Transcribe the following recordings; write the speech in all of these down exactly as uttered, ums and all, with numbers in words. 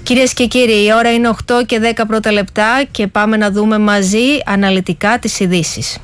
Κυρίες και κύριοι, η ώρα είναι οκτώ και δέκα πρώτα λεπτά και πάμε να δούμε μαζί αναλυτικά τις ειδήσεις.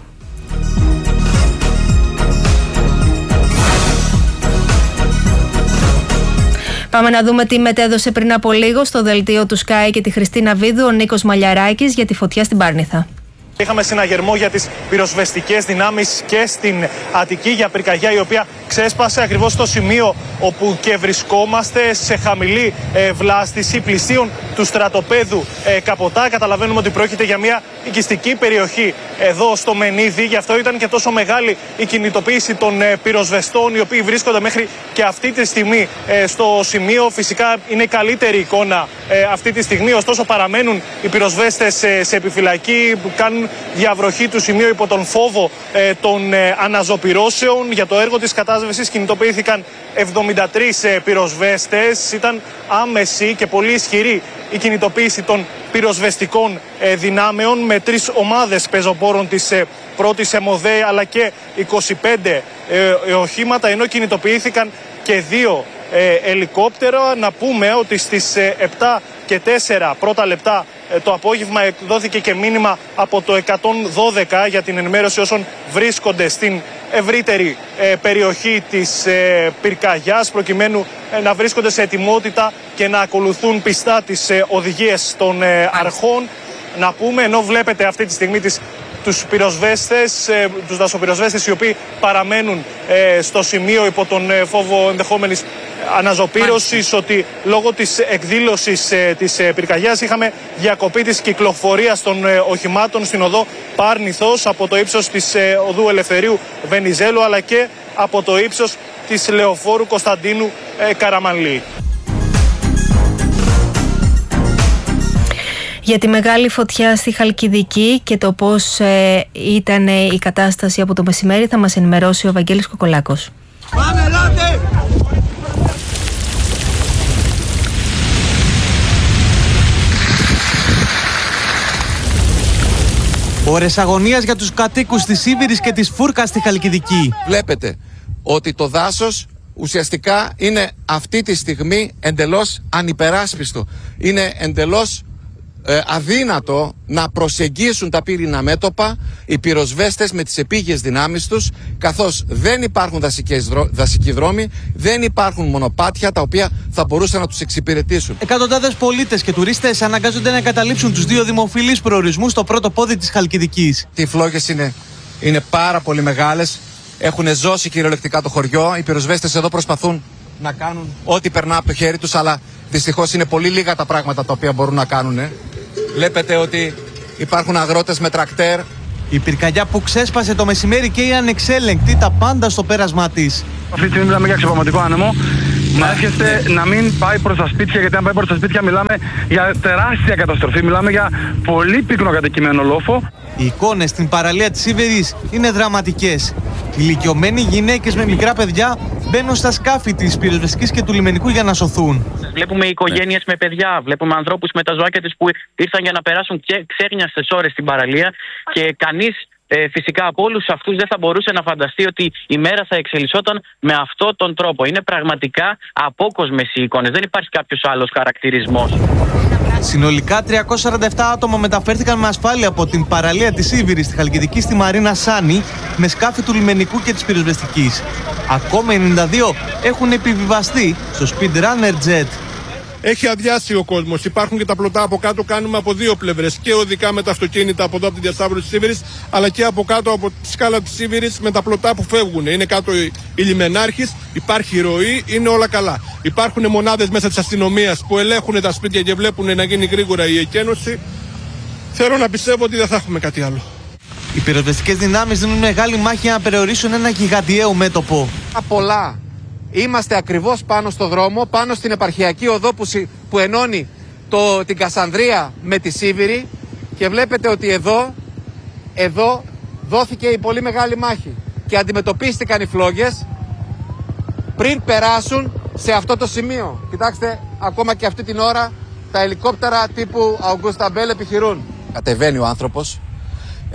Πάμε να δούμε τι μετέδωσε πριν από λίγο στο δελτίο του Sky και τη Χριστίνα Βίδου ο Νίκος Μαλιαράκης για τη φωτιά στην Πάρνηθα. Είχαμε συναγερμό για τις πυροσβεστικές δυνάμεις και στην Αττική για πυρκαγιά η οποία ξέσπασε ακριβώς στο σημείο όπου και βρισκόμαστε, σε χαμηλή ε, βλάστηση πλησίων του στρατοπέδου ε, Καποτά. Καταλαβαίνουμε ότι πρόκειται για μια οικιστική περιοχή εδώ στο Μενίδη. Γι' αυτό ήταν και τόσο μεγάλη η κινητοποίηση των ε, πυροσβεστών οι οποίοι βρίσκονται μέχρι και αυτή τη στιγμή ε, στο σημείο. Φυσικά είναι η καλύτερη εικόνα ε, αυτή τη στιγμή, ωστόσο παραμένουν οι πυροσβέστες ε, σε επιφυλακή που κάνουν διαβροχή του σημείου υπό τον φόβο ε, των ε, αναζωπυρώσεων. Για το έργο της κατάσβεσης κινητοποιήθηκαν εβδομήντα τρεις ε, πυροσβέστες. Ήταν άμεση και πολύ ισχυρή η κινητοποίηση των πυροσβεστικών ε, δυνάμεων με τρεις ομάδες πεζοπόρων της ε, πρώτης ΕΜΟΔΕ αλλά και είκοσι πέντε ε, οχήματα, ενώ κινητοποιήθηκαν και δύο ε, ελικόπτερα. Να πούμε ότι στις ε, επτά και τέσσερα πρώτα λεπτά ε, το απόγευμα εκδόθηκε και μήνυμα από το εκατόν δώδεκα για την ενημέρωση όσων βρίσκονται στην ευρύτερη ε, περιοχή της ε, πυρκαγιάς, προκειμένου ε, να βρίσκονται σε ετοιμότητα και να ακολουθούν πιστά τις ε, οδηγίες των ε, αρχών. Να πούμε, ενώ βλέπετε αυτή τη στιγμή τις τους πυροσβέστες, ε, τους δασοπυροσβέστες οι οποίοι παραμένουν ε, στο σημείο υπό τον ε, φόβο ενδεχόμενης αναζωπήρωσης, ότι λόγω της εκδήλωσης ε, της ε, πυρκαγιάς είχαμε διακοπή της κυκλοφορίας των ε, οχημάτων στην οδό Πάρνηθος από το ύψος της ε, οδού Ελευθερίου Βενιζέλου αλλά και από το ύψος της λεωφόρου Κωνσταντίνου ε, Καραμανλή. Για τη μεγάλη φωτιά στη Χαλκιδική και το πώς ε, ήταν η κατάσταση από το μεσημέρι θα μας ενημερώσει ο Βαγγέλης Κοκολάκος. Πάμε, λάτε! Ώρες αγωνίας για τους κατοίκους της Σίβηρης και της Φούρκας στη Χαλκιδική. Βλέπετε ότι το δάσος ουσιαστικά είναι αυτή τη στιγμή εντελώς ανυπεράσπιστο. Είναι εντελώς Ε, αδύνατο να προσεγγίσουν τα πύρινα μέτωπα οι πυροσβέστες με τις επίγειες δυνάμεις τους, καθώς δεν υπάρχουν δασικές δρό, δασικοί δρόμοι, δεν υπάρχουν μονοπάτια τα οποία θα μπορούσαν να τους εξυπηρετήσουν. Εκατοντάδες πολίτες και τουρίστες αναγκάζονται να εγκαταλείψουν τους δύο δημοφιλείς προορισμούς στο πρώτο πόδι της Χαλκιδικής. Οι φλόγες είναι, είναι πάρα πολύ μεγάλες, έχουν ζώσει κυριολεκτικά το χωριό. Οι πυροσβέστες εδώ προσπαθούν να κάνουν ό,τι περνά από το χέρι τους, αλλά δυστυχώς είναι πολύ λίγα τα πράγματα τα οποία μπορούν να κάνουν. Ε. Βλέπετε ότι υπάρχουν αγρότες με τρακτέρ. Η πυρκαγιά που ξέσπασε το μεσημέρι και η ανεξέλεγκτη τα πάντα στο πέρασμά της. Αυτή τη στιγμή μιλάμε για ξεπραγματικό άνεμο. Να εύχεστε να μην πάει προς τα σπίτια, γιατί αν πάει προς τα σπίτια μιλάμε για τεράστια καταστροφή. Μιλάμε για πολύ πύκνο κατοικημένο λόφο. Οι εικόνες στην παραλία της Σίβηρης είναι δραματικές. Ηλικιωμένοι γυναίκες με μικρά παιδιά μπαίνουν στα σκάφη της πυροσβεστικής και του λιμενικού για να σωθούν. Βλέπουμε οικογένειες με παιδιά, βλέπουμε ανθρώπους με τα ζωάκια τους που ήρθαν για να περάσουν και ξέχνιαστες ώρες στην παραλία και κανείς ε, φυσικά από όλους αυτούς δεν θα μπορούσε να φανταστεί ότι η μέρα θα εξελισσόταν με αυτόν τον τρόπο. Είναι πραγματικά απόκοσμες οι εικόνες, δεν υπάρχει κάποιος άλλος χαρακτηρισμός. Συνολικά τριακόσια σαράντα επτά άτομα μεταφέρθηκαν με ασφάλεια από την παραλία της Σίβηρης στη Χαλκιδική στη Μαρίνα Σάνη με σκάφη του λιμενικού και της πυροσβεστικής. Ακόμα ενενήντα δύο έχουν επιβιβαστεί στο Speedrunner Jet. Έχει αδειάσει ο κόσμος. Υπάρχουν και τα πλωτά από κάτω. Κάνουμε από δύο πλευρές. Και οδικά με τα αυτοκίνητα από εδώ από τη διασταύρωση της Σίβηρης, αλλά και από κάτω από τη σκάλα της Σίβηρης με τα πλωτά που φεύγουν. Είναι κάτω οι λιμενάρχης, υπάρχει ροή, είναι όλα καλά. Υπάρχουν μονάδες μέσα της αστυνομίας που ελέγχουν τα σπίτια και βλέπουν να γίνει γρήγορα η εκένωση. Θέλω να πιστεύω ότι δεν θα έχουμε κάτι άλλο. Οι πυροσβεστικές δυνάμεις δίνουν μεγάλη μάχη για να περιορίσουν ένα γιγαντιαίο μέτωπο. Πολλά. Είμαστε ακριβώς πάνω στο δρόμο, πάνω στην επαρχιακή οδό που, συ, που ενώνει το, την Κασανδρία με τη Σίβηρη και βλέπετε ότι εδώ, εδώ δόθηκε η πολύ μεγάλη μάχη και αντιμετωπίστηκαν οι φλόγες πριν περάσουν σε αυτό το σημείο. Κοιτάξτε, ακόμα και αυτή την ώρα τα ελικόπτερα τύπου Augusta Bell επιχειρούν. Κατεβαίνει ο άνθρωπος,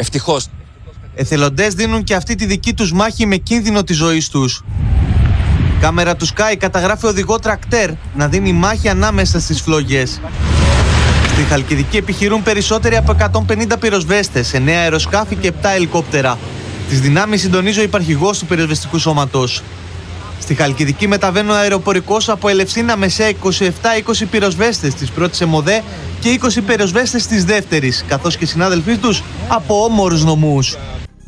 ευτυχώς. Εθελοντές δίνουν και αυτή τη δική τους μάχη με κίνδυνο της ζωής τους. Κάμερα του Sky καταγράφει οδηγό τρακτέρ να δίνει μάχη ανάμεσα στις φλόγες. Στη Χαλκιδική επιχειρούν περισσότεροι από εκατόν πενήντα πυροσβέστες, εννέα αεροσκάφη και επτά ελικόπτερα. Τις δυνάμεις συντονίζει ο υπαρχηγός του πυροσβεστικού σώματος. Στη Χαλκιδική μεταβαίνουν αεροπορικός από Ελευσίνα Μεσαία είκοσι επτά είκοσι πυροσβέστες της πρώτης ΕΜΟΔΕ και είκοσι πυροσβέστες της δεύτερης, καθώς και συνάδελφοί τους από όμορους νομούς.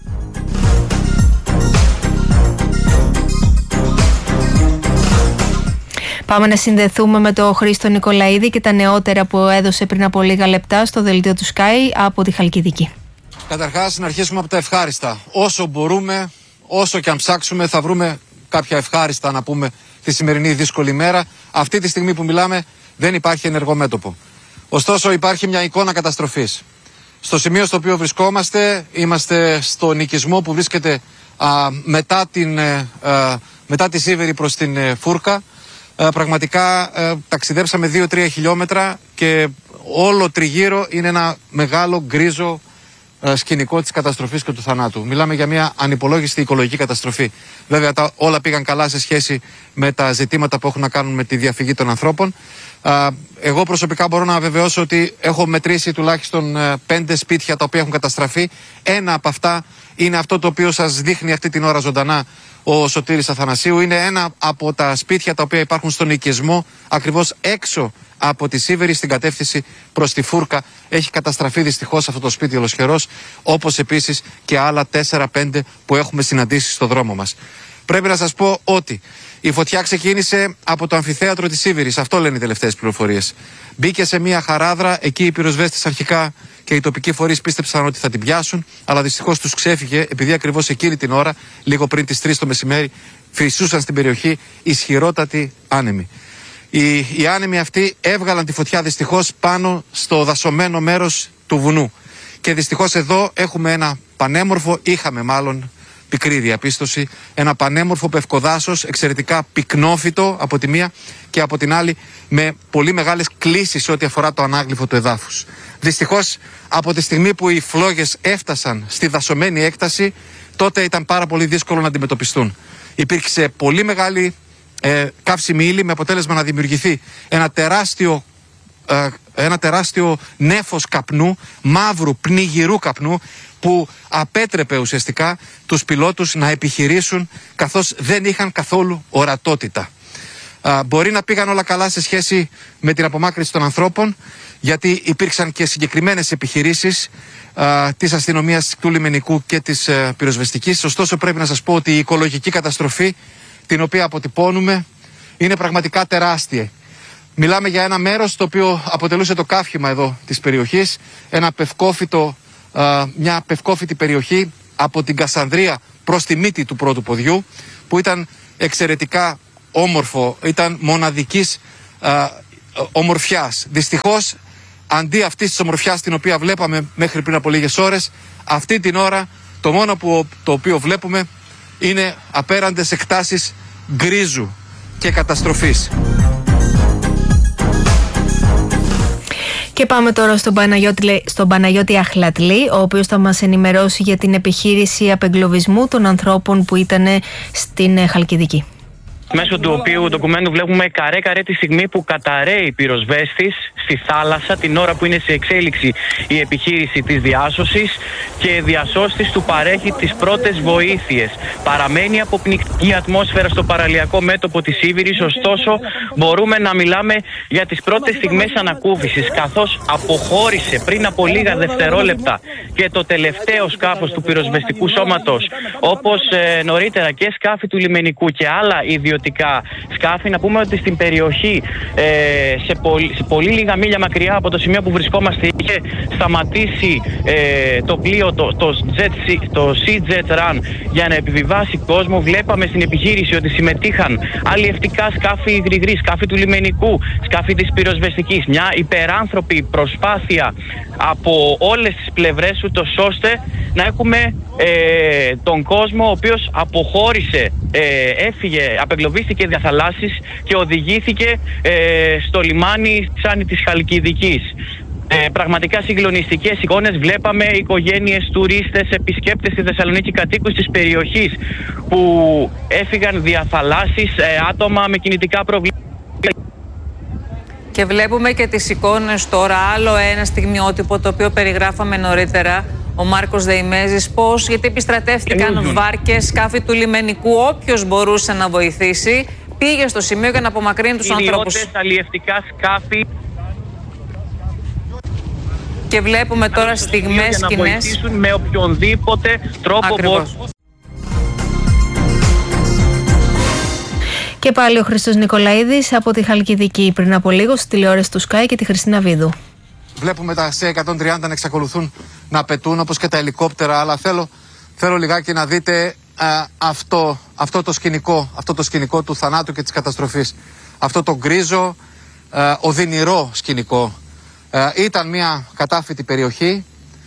Πάμε να συνδεθούμε με τον Χρήστο Νικολαίδη και τα νεότερα που έδωσε πριν από λίγα λεπτά στο δελτίο του Sky από τη Χαλκιδική. Καταρχάς, να αρχίσουμε από τα ευχάριστα. Όσο μπορούμε, όσο και αν ψάξουμε, θα βρούμε κάποια ευχάριστα να πούμε τη σημερινή δύσκολη μέρα. Αυτή τη στιγμή που μιλάμε δεν υπάρχει ενεργό μέτωπο. Ωστόσο υπάρχει μια εικόνα καταστροφής. Στο σημείο στο οποίο βρισκόμαστε, είμαστε στο νοικισμό που βρίσκεται α, μετά, την, α, μετά τη Σίβηρη προς την ε, Φούρκα. Α, πραγματικά α, ταξιδέψαμε δύο τρία χιλιόμετρα και όλο τριγύρω είναι ένα μεγάλο γκρίζο σκηνικό της καταστροφής και του θανάτου. Μιλάμε για μια ανυπολόγιστη οικολογική καταστροφή. Βέβαια, τα, όλα πήγαν καλά σε σχέση με τα ζητήματα που έχουν να κάνουν με τη διαφυγή των ανθρώπων. Α, εγώ προσωπικά μπορώ να βεβαιώσω ότι έχω μετρήσει τουλάχιστον ε, πέντε σπίτια τα οποία έχουν καταστραφεί. Ένα από αυτά είναι αυτό το οποίο σας δείχνει αυτή την ώρα ζωντανά ο Σωτήρης Αθανασίου. Είναι ένα από τα σπίτια τα οποία υπάρχουν στον οικισμό ακριβώς έξω από τη Σίβηρη στην κατεύθυνση προς τη Φούρκα. Έχει καταστραφεί δυστυχώς αυτό το σπίτι ολοσχερός, όπως επίσης και άλλα τέσσερα πέντε που έχουμε συναντήσει στο δρόμο μας. Πρέπει να σας πω ότι η φωτιά ξεκίνησε από το αμφιθέατρο της Σίβηρης, αυτό λένε οι τελευταίες πληροφορίες. Μπήκε σε μια χαράδρα, εκεί οι πυροσβέστες αρχικά και οι τοπικοί φορείς πίστεψαν ότι θα την πιάσουν, αλλά δυστυχώς τους ξέφυγε, επειδή ακριβώς εκείνη την ώρα, λίγο πριν τις τρεις το μεσημέρι, φυσούσαν στην περιοχή ισχυρότατοι άνεμοι. Οι, οι άνεμοι αυτοί έβγαλαν τη φωτιά δυστυχώς πάνω στο δασωμένο μέρος του βουνού. Και δυστυχώς εδώ έχουμε ένα πανέμορφο, είχαμε μάλλον πικρή διαπίστωση, ένα πανέμορφο πευκοδάσος, εξαιρετικά πυκνόφυτο από τη μία και από την άλλη με πολύ μεγάλες κλίσεις ό,τι αφορά το ανάγλυφο του εδάφους. Δυστυχώς από τη στιγμή που οι φλόγες έφτασαν στη δασωμένη έκταση, τότε ήταν πάρα πολύ δύσκολο να αντιμετωπιστούν. Υπήρξε πολύ μεγάλη ε, καύσιμη ύλη με αποτέλεσμα να δημιουργηθεί ένα τεράστιο ένα τεράστιο νέφος καπνού, μαύρου πνιγυρού καπνού, που απέτρεπε ουσιαστικά τους πιλότους να επιχειρήσουν, καθώς δεν είχαν καθόλου ορατότητα. Α, μπορεί να πήγαν όλα καλά σε σχέση με την απομάκρυνση των ανθρώπων, γιατί υπήρξαν και συγκεκριμένες επιχειρήσεις α, της αστυνομίας του λιμενικού και της α, πυροσβεστικής. Ωστόσο πρέπει να σας πω ότι η οικολογική καταστροφή την οποία αποτυπώνουμε είναι πραγματικά τεράστια. Μιλάμε για ένα μέρος το οποίο αποτελούσε το καύχημα εδώ της περιοχής, ένα πευκόφυτο, α, μια πευκόφυτη περιοχή από την Κασανδρία προς τη μύτη του πρώτου ποδιού, που ήταν εξαιρετικά όμορφο, ήταν μοναδικής α, ομορφιάς. Δυστυχώς, αντί αυτής της ομορφιάς την οποία βλέπαμε μέχρι πριν από λίγες ώρες, αυτή την ώρα το μόνο που, το οποίο βλέπουμε είναι απέραντες εκτάσεις γκρίζου και καταστροφής. Και πάμε τώρα στον Παναγιώτη, στον Παναγιώτη Αχλατλή, ο οποίος θα μας ενημερώσει για την επιχείρηση απεγκλωβισμού των ανθρώπων που ήταν στην Χαλκιδική. Μέσω του οποίου ντοκουμέντου βλέπουμε καρέ-καρέ τη στιγμή που καταραίει πυροσβέστης στη θάλασσα, την ώρα που είναι σε εξέλιξη η επιχείρηση της διάσωσης, και διασώστης του παρέχει τις πρώτες βοήθειες. Παραμένει αποπνικτική ατμόσφαιρα στο παραλιακό μέτωπο της Σίβηρης, ωστόσο μπορούμε να μιλάμε για τις πρώτες στιγμές ανακούφισης, καθώς αποχώρησε πριν από λίγα δευτερόλεπτα και το τελευταίο σκάφος του πυροσβεστικού σώματος, όπως ε, νωρίτερα και σκάφη του λιμενικού και άλλα ιδιωτικά σκάφη. Να πούμε ότι στην περιοχή, ε, σε, πολύ, σε πολύ λίγα μίλια μακριά από το σημείο που βρισκόμαστε, είχε σταματήσει ε, το πλοίο, το, το, jet, το Sea Jet Run, για να επιβιβάσει κόσμο. Βλέπαμε στην επιχείρηση ότι συμμετείχαν αλλιευτικά σκάφη γρηγρή, σκάφη του λιμενικού, σκάφη της πυροσβεστικής. Μια υπεράνθρωπη προσπάθεια από όλες τις πλευρές, ούτως ώστε να έχουμε ε, τον κόσμο ο οποίος αποχώρησε, ε, έφυγε, απεγκλωβίστηκε διαθαλάσσης και οδηγήθηκε ε, στο λιμάνι Ξάνη της Χαλκιδικής. Ε, πραγματικά συγκλονιστικές εικόνες. Βλέπαμε οικογένειες, τουρίστες, επισκέπτες στη Θεσσαλονίκη, κατοίκους της περιοχής που έφυγαν δια θαλάσσης, ε, άτομα με κινητικά προβλήματα. Και βλέπουμε και τις εικόνες τώρα, άλλο ένα στιγμιότυπο το οποίο περιγράφαμε νωρίτερα, ο Μάρκος Δεϊμέζης, πώς, γιατί επιστρατεύτηκαν βάρκες, σκάφη του λιμενικού, όποιος μπορούσε να βοηθήσει πήγε στο σημείο για να απομακρύνει τους ανθρώπους. Ιδιώτες, αλλιευτικά σκάφη. Και βλέπουμε τώρα στιγμές, σκηνές. Για να βοηθήσουν με οποιονδήποτε τρόπο μπορούν. Και πάλι ο Χρήστος Νικολαίδης από τη Χαλκιδική, πριν από λίγο στη τηλεόραση του Sky και τη Χριστίνα Βίδου. Βλέπουμε τα σι εκατόν τριάντα να εξακολουθούν να πετούν, όπως και τα ελικόπτερα, αλλά θέλω, θέλω λιγάκι να δείτε α, αυτό, αυτό, το σκηνικό, αυτό το σκηνικό του θανάτου και της καταστροφής. Αυτό το γκρίζο, α, οδυνηρό σκηνικό. Α, ήταν μια κατάφυτη περιοχή,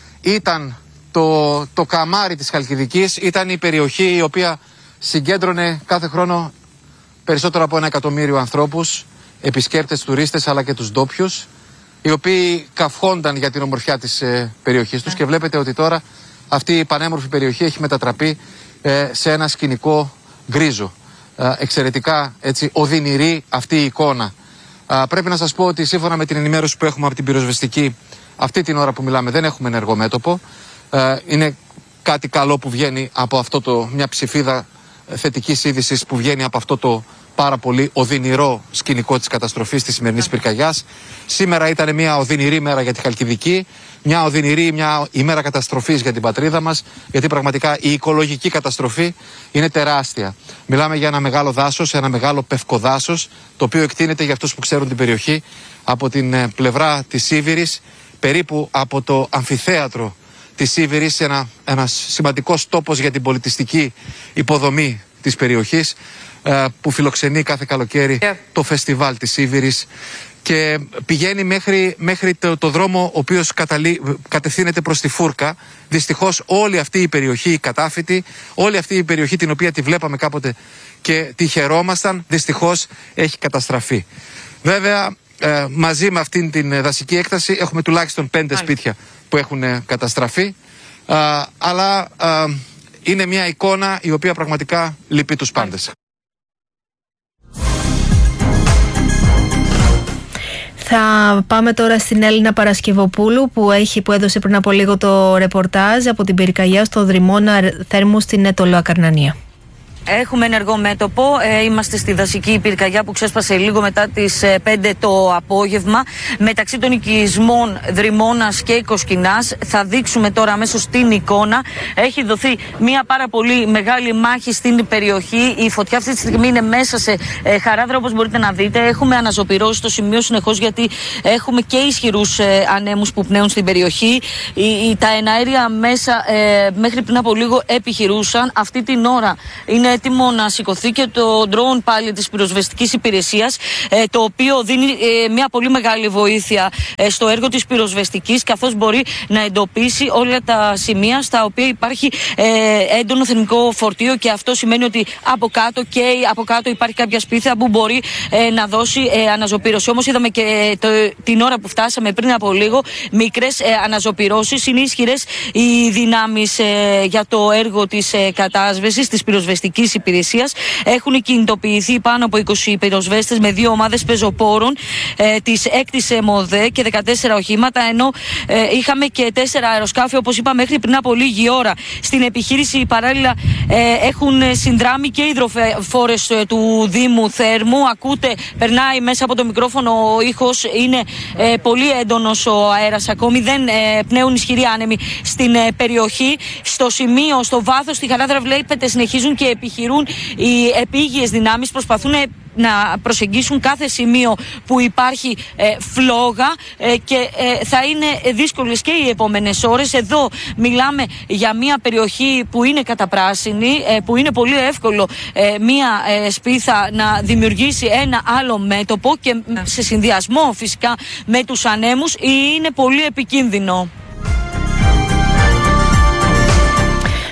ήταν το, το καμάρι της Χαλκιδικής, ήταν η περιοχή η οποία συγκέντρωνε κάθε χρόνο περισσότερο από ένα εκατομμύριο ανθρώπους, επισκέπτες, τουρίστες, αλλά και τους ντόπιους, οι οποίοι καυχόνταν για την ομορφιά της ε, περιοχής τους. Και βλέπετε ότι τώρα αυτή η πανέμορφη περιοχή έχει μετατραπεί ε, σε ένα σκηνικό γκρίζο. Ε, εξαιρετικά έτσι οδυνηρή αυτή η εικόνα. Ε, πρέπει να σας πω ότι σύμφωνα με την ενημέρωση που έχουμε από την πυροσβεστική, αυτή την ώρα που μιλάμε δεν έχουμε ενεργό μέτωπο. Ε, είναι κάτι καλό που βγαίνει από αυτό το, μια ψηφίδα θετικής είδησης που βγαίνει από αυτό το πάρα πολύ οδυνηρό σκηνικό της καταστροφής της σημερινής πυρκαγιάς. Σήμερα ήταν μια οδυνηρή μέρα για τη Χαλκιδική, μια οδυνηρή μια ημέρα καταστροφής για την πατρίδα μας, γιατί πραγματικά η οικολογική καταστροφή είναι τεράστια. Μιλάμε για ένα μεγάλο δάσος, ένα μεγάλο πευκοδάσος, το οποίο εκτείνεται, για αυτούς που ξέρουν την περιοχή, από την πλευρά της Σίβηρης, περίπου από το αμφιθέατρο της Σίβηρης, ένα, ένας σημαντικός τόπος για την πολιτιστική υποδομή της περιοχής, που φιλοξενεί κάθε καλοκαίρι yeah. το φεστιβάλ της Σίβηρης, και πηγαίνει μέχρι, μέχρι το, το δρόμο ο οποίος καταλή, κατευθύνεται προς τη Φούρκα. Δυστυχώς όλη αυτή η περιοχή, η κατάφυτη, όλη αυτή η περιοχή την οποία τη βλέπαμε κάποτε και τη χαιρόμασταν, δυστυχώς έχει καταστραφεί. Βέβαια ε, μαζί με αυτήν την δασική έκταση έχουμε τουλάχιστον πέντε yeah. σπίτια που έχουν καταστραφεί, ε, αλλά ε, είναι μια εικόνα η οποία πραγματικά λυπεί τους πάντες. Θα πάμε τώρα στην Έλληνα Παρασκευοπούλου που, έχει, που έδωσε πριν από λίγο το ρεπορτάζ από την πυρκαγιά στο Δρυμώνα Θέρμου στην Αιτωλοακαρνανία. Έχουμε ενεργό μέτωπο. Ε, είμαστε στη δασική πυρκαγιά που ξέσπασε λίγο μετά τις πέντε το απόγευμα. Μεταξύ των οικισμών Δρυμώνας και Κοσκινάς. Θα δείξουμε τώρα αμέσως την εικόνα. Έχει δοθεί μια πάρα πολύ μεγάλη μάχη στην περιοχή. Η φωτιά αυτή τη στιγμή είναι μέσα σε ε, χαράδρα, όπως μπορείτε να δείτε. Έχουμε αναζωπυρώσει το σημείο συνεχώς, γιατί έχουμε και ισχυρούς ε, ανέμους που πνέουν στην περιοχή. Η, η, τα εναέρια μέσα ε, μέχρι πριν από λίγο επιχειρούσαν. Αυτή την ώρα είναι έτοιμο να σηκωθεί και το drone πάλι της πυροσβεστικής υπηρεσίας, ε, το οποίο δίνει ε, μια πολύ μεγάλη βοήθεια ε, στο έργο της πυροσβεστικής, καθώς μπορεί να εντοπίσει όλα τα σημεία στα οποία υπάρχει ε, έντονο θερμικό φορτίο, και αυτό σημαίνει ότι από κάτω και από κάτω υπάρχει κάποια σπίθα που μπορεί ε, να δώσει ε, αναζωπήρωση. Όμως είδαμε και το, την ώρα που φτάσαμε πριν από λίγο μικρές ε, αναζωπυρώσεις. Είναι ισχυρές οι δυνάμεις ε, για το έργο της ε, κατάσβεσης της πυροσβεστικής υπηρεσίας. Έχουν κινητοποιηθεί πάνω από είκοσι πυροσβέστες με δύο ομάδες πεζοπόρων ε, της έκτης ΕΜΟΔΕ και δεκατέσσερα οχήματα, ενώ ε, είχαμε και τέσσερα αεροσκάφη, όπως είπα, μέχρι πριν από λίγη ώρα. Στην επιχείρηση παράλληλα ε, έχουν συνδράμει και υδροφόρες ε, του Δήμου Θέρμου. Ακούτε, περνάει μέσα από το μικρόφωνο ο ήχος, είναι ε, πολύ έντονος ο αέρας ακόμη, δεν ε, πνέουν ισχυροί άνεμοι στην ε, περιοχή. Στο σημείο, στο βάθος, στη χαράδρα βλέπετε συνεχίζουν και επιχειρούν οι επίγειες δυνάμεις, προσπαθούν να προσεγγίσουν κάθε σημείο που υπάρχει ε, φλόγα ε, και ε, θα είναι δύσκολες και οι επόμενες ώρες. Εδώ μιλάμε για μια περιοχή που είναι καταπράσινη, ε, που είναι πολύ εύκολο ε, μια ε, σπίθα να δημιουργήσει ένα άλλο μέτωπο, και σε συνδυασμό φυσικά με τους ανέμους είναι πολύ επικίνδυνο.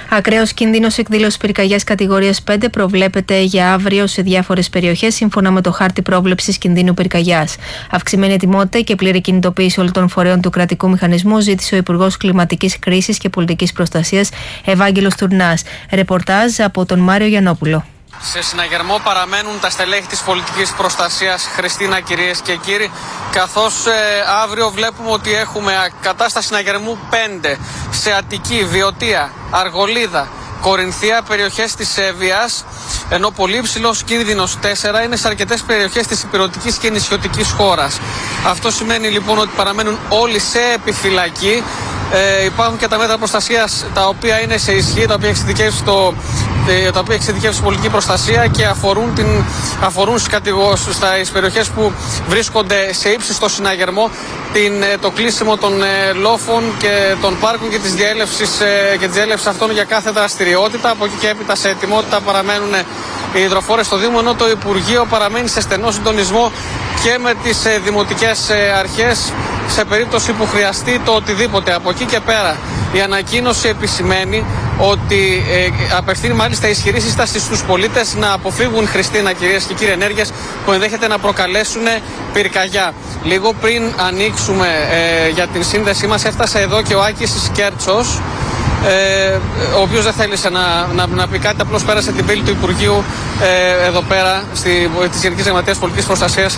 Ακραίος κίνδυνος εκδήλωσης πυρκαγιάς κατηγορίας πέντε προβλέπεται για αύριο σε διάφορες περιοχές, σύμφωνα με το χάρτη πρόβλεψης κινδύνου πυρκαγιάς. Αυξημένη ετοιμότητα και πλήρη κινητοποίηση όλων των φορέων του κρατικού μηχανισμού ζήτησε ο Υπουργός Κλιματικής Κρίσης και Πολιτικής Προστασίας Ευάγγελος Τουρνάς. Ρεπορτάζ από τον Μάριο Γιαννόπουλο. Σε συναγερμό παραμένουν τα στελέχη της πολιτικής προστασίας, Χριστίνα, κυρίες και κύριοι, καθώς ε, αύριο βλέπουμε ότι έχουμε κατάσταση συναγερμού πέντε σε Αττική, Βιωτία, Αργολίδα, Κορινθία, περιοχές της Εύβοιας, ενώ πολύ υψηλός κίνδυνος τέσσερα είναι σε αρκετές περιοχές της ηπειρωτικής και νησιωτικής χώρας. Αυτό σημαίνει λοιπόν ότι παραμένουν όλοι σε επιφυλακή. Ε, υπάρχουν και τα μέτρα προστασίας τα οποία είναι σε ισχύ, τα οποία έχει εξειδικεύσει το, ε, τα οποία έχει εξειδικεύσει η πολιτική προστασία και αφορούν, την, αφορούν στις περιοχές που βρίσκονται σε ύψιστο συναγερμό την, ε, το κλείσιμο των ε, λόφων και των πάρκων και της διέλευσης, ε, και της διέλευσης αυτών για κάθε δραστηριότητα. Από εκεί και έπειτα σε ετοιμότητα παραμένουν ε, οι υδροφόρες στο Δήμο, ενώ το Υπουργείο παραμένει σε στενό συντονισμό και με τις ε, δημοτικές ε, αρχές σε περίπτωση που χρειαστεί το οτιδήποτε. Από εκεί και πέρα η ανακοίνωση επισημαίνει ότι ε, απευθύνει μάλιστα ισχυρή σύσταση στους πολίτες να αποφύγουν, Χριστίνα, κυρίες και κύριοι, ενέργειες που ενδέχεται να προκαλέσουν πυρκαγιά. Λίγο πριν ανοίξουμε ε, για την σύνδεσή μας, έφτασε εδώ και ο Άκης Σκέρτσος, ε, ο οποίος δεν θέλησε να, να, να πει κάτι, απλώς πέρασε την πύλη του Υπουργείου ε, εδώ πέρα στη, της Γενικής Γραμματείας Πολιτικής Προστασίας.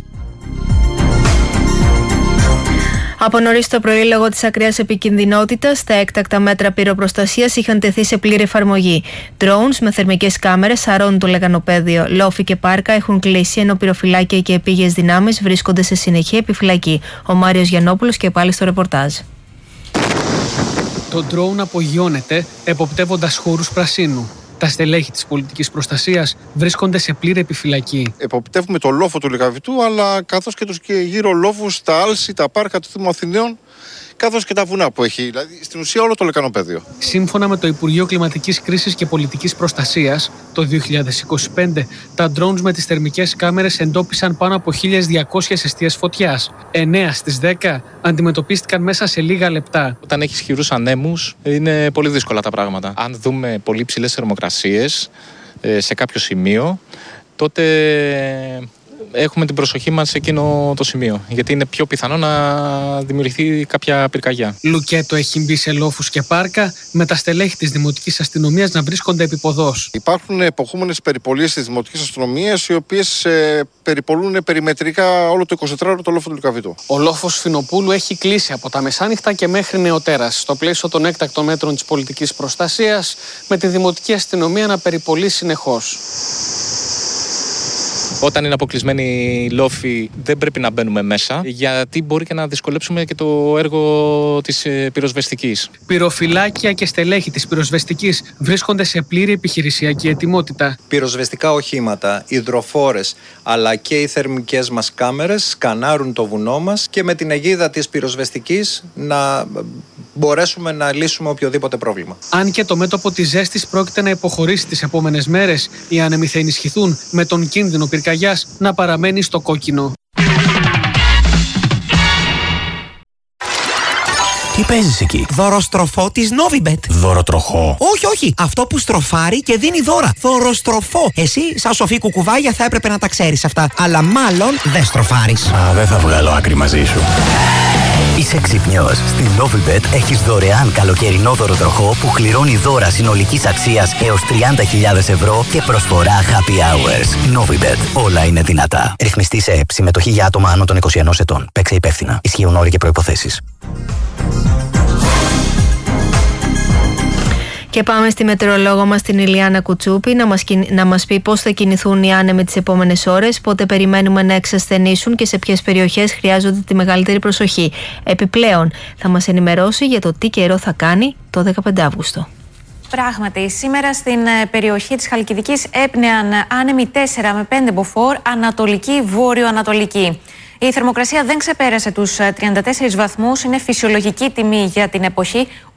Από νωρίς το πρωί, λόγω της ακραίας επικινδυνότητας, τα έκτακτα μέτρα πυροπροστασίας είχαν τεθεί σε πλήρη εφαρμογή. Drones με θερμικές κάμερες σαρώνουν το λεγανοπέδιο. Λόφοι και πάρκα έχουν κλείσει, ενώ πυροφυλάκια και επίγειες δυνάμεις βρίσκονται σε συνεχή επιφυλακή. Ο Μάριος Γιαννόπουλος και πάλι στο ρεπορτάζ. Το drone απογειώνεται εποπτεύοντας χώρους πρασίνου. Τα στελέχη της πολιτικής προστασίας βρίσκονται σε πλήρη επιφυλακή. Εποπτεύουμε το λόφο του Λυκαβητού, αλλά καθώς και τους και γύρω λόφους, τα άλση, τα πάρκα του Δήμου Αθηναίων, καθώς και τα βουνά που έχει, δηλαδή στην ουσία όλο το λεκανοπέδιο. Σύμφωνα με το Υπουργείο Κλιματικής Κρίσης και Πολιτικής Προστασίας, το δύο χιλιάδες είκοσι πέντε τα drones με τις θερμικές κάμερες εντόπισαν πάνω από χίλιες διακόσιες εστίες φωτιάς. εννέα στις δέκα αντιμετωπίστηκαν μέσα σε λίγα λεπτά. Όταν έχει ισχυρούς ανέμους, είναι πολύ δύσκολα τα πράγματα. Αν δούμε πολύ ψηλές θερμοκρασίες σε κάποιο σημείο, τότε έχουμε την προσοχή μας σε εκείνο το σημείο, γιατί είναι πιο πιθανό να δημιουργηθεί κάποια πυρκαγιά. Λουκέτο έχει μπει σε λόφους και πάρκα, με τα στελέχη της Δημοτικής Αστυνομίας να βρίσκονται επίποδος. Υπάρχουν εποχούμενες περιπολίες της Δημοτικής Αστυνομίας, οι οποίες ε, περιπολούν περιμετρικά όλο το εικοσιτετράωρο το λόφο του Λυκαβητού. Ο λόφος Φινοπούλου έχει κλείσει από τα μεσάνυχτα και μέχρι νεοτέρας, στο πλαίσιο των έκτακτων μέτρων της πολιτικής προστασίας, με τη Δημοτική Αστυνομία να περιπολεί συνεχώς. Όταν είναι αποκλεισμένοι οι λόφοι, δεν πρέπει να μπαίνουμε μέσα, γιατί μπορεί και να δυσκολέψουμε και το έργο της πυροσβεστικής. Πυροφυλάκια και στελέχη της πυροσβεστικής βρίσκονται σε πλήρη επιχειρησιακή ετοιμότητα. Πυροσβεστικά οχήματα, υδροφόρες, αλλά και οι θερμικές μας κάμερες σκανάρουν το βουνό μας και με την αιγίδα της πυροσβεστικής να μπορέσουμε να λύσουμε οποιοδήποτε πρόβλημα. Αν και το μέτωπο της ζέστης πρόκειται να υποχωρήσει τις επόμενες μέρες, οι άνεμοι θα ενισχυθούν, με τον κίνδυνο πυρκαγιάς να παραμένει στο κόκκινο. Τι παίζεις εκεί? Δωροστροφό της Novibet. Δωροτροχό? Όχι, όχι. Αυτό που στροφάρει και δίνει δώρα. Δωροστροφό. Εσύ, σαν σοφή κουκουβάγια, θα έπρεπε να τα ξέρεις αυτά. Αλλά μάλλον δεν στροφάρεις. Α, δεν θα βγάλω άκρη μαζί σου. Είσαι ξυπνιός. Στην Novibet έχεις δωρεάν καλοκαιρινό δωροτροχό που κληρώνει δώρα συνολικής αξίας έως τριάντα χιλιάδες ευρώ και προσφορά happy hours. Novibet. Όλα είναι δυνατά. Ρυθμιστή σε ΕΠ. Συμμετοχή για άτομα άνω των είκοσι ενός ετών. Παίξε υπεύθυνα. Ισχύουν όροι και προϋποθέσεις. Και πάμε στη μετεωρολόγο μας την Ηλιάνα Κουτσούπη να μας, να μας πει πώς θα κινηθούν οι άνεμοι τις επόμενες ώρες, πότε περιμένουμε να εξασθενήσουν και σε ποιες περιοχές χρειάζονται τη μεγαλύτερη προσοχή. Επιπλέον θα μας ενημερώσει για το τι καιρό θα κάνει το δεκαπέντε Αυγούστου. Πράγματι, σήμερα στην περιοχή της Χαλκιδικής έπνεαν άνεμοι τέσσερα με πέντε μποφόρ, ανατολική, βόρειο-ανατολική. Η θερμοκρασία δεν ξεπέρασε τους τριάντα τέσσερις βαθμούς, είναι φυσιολογική τιμή για την εποχή,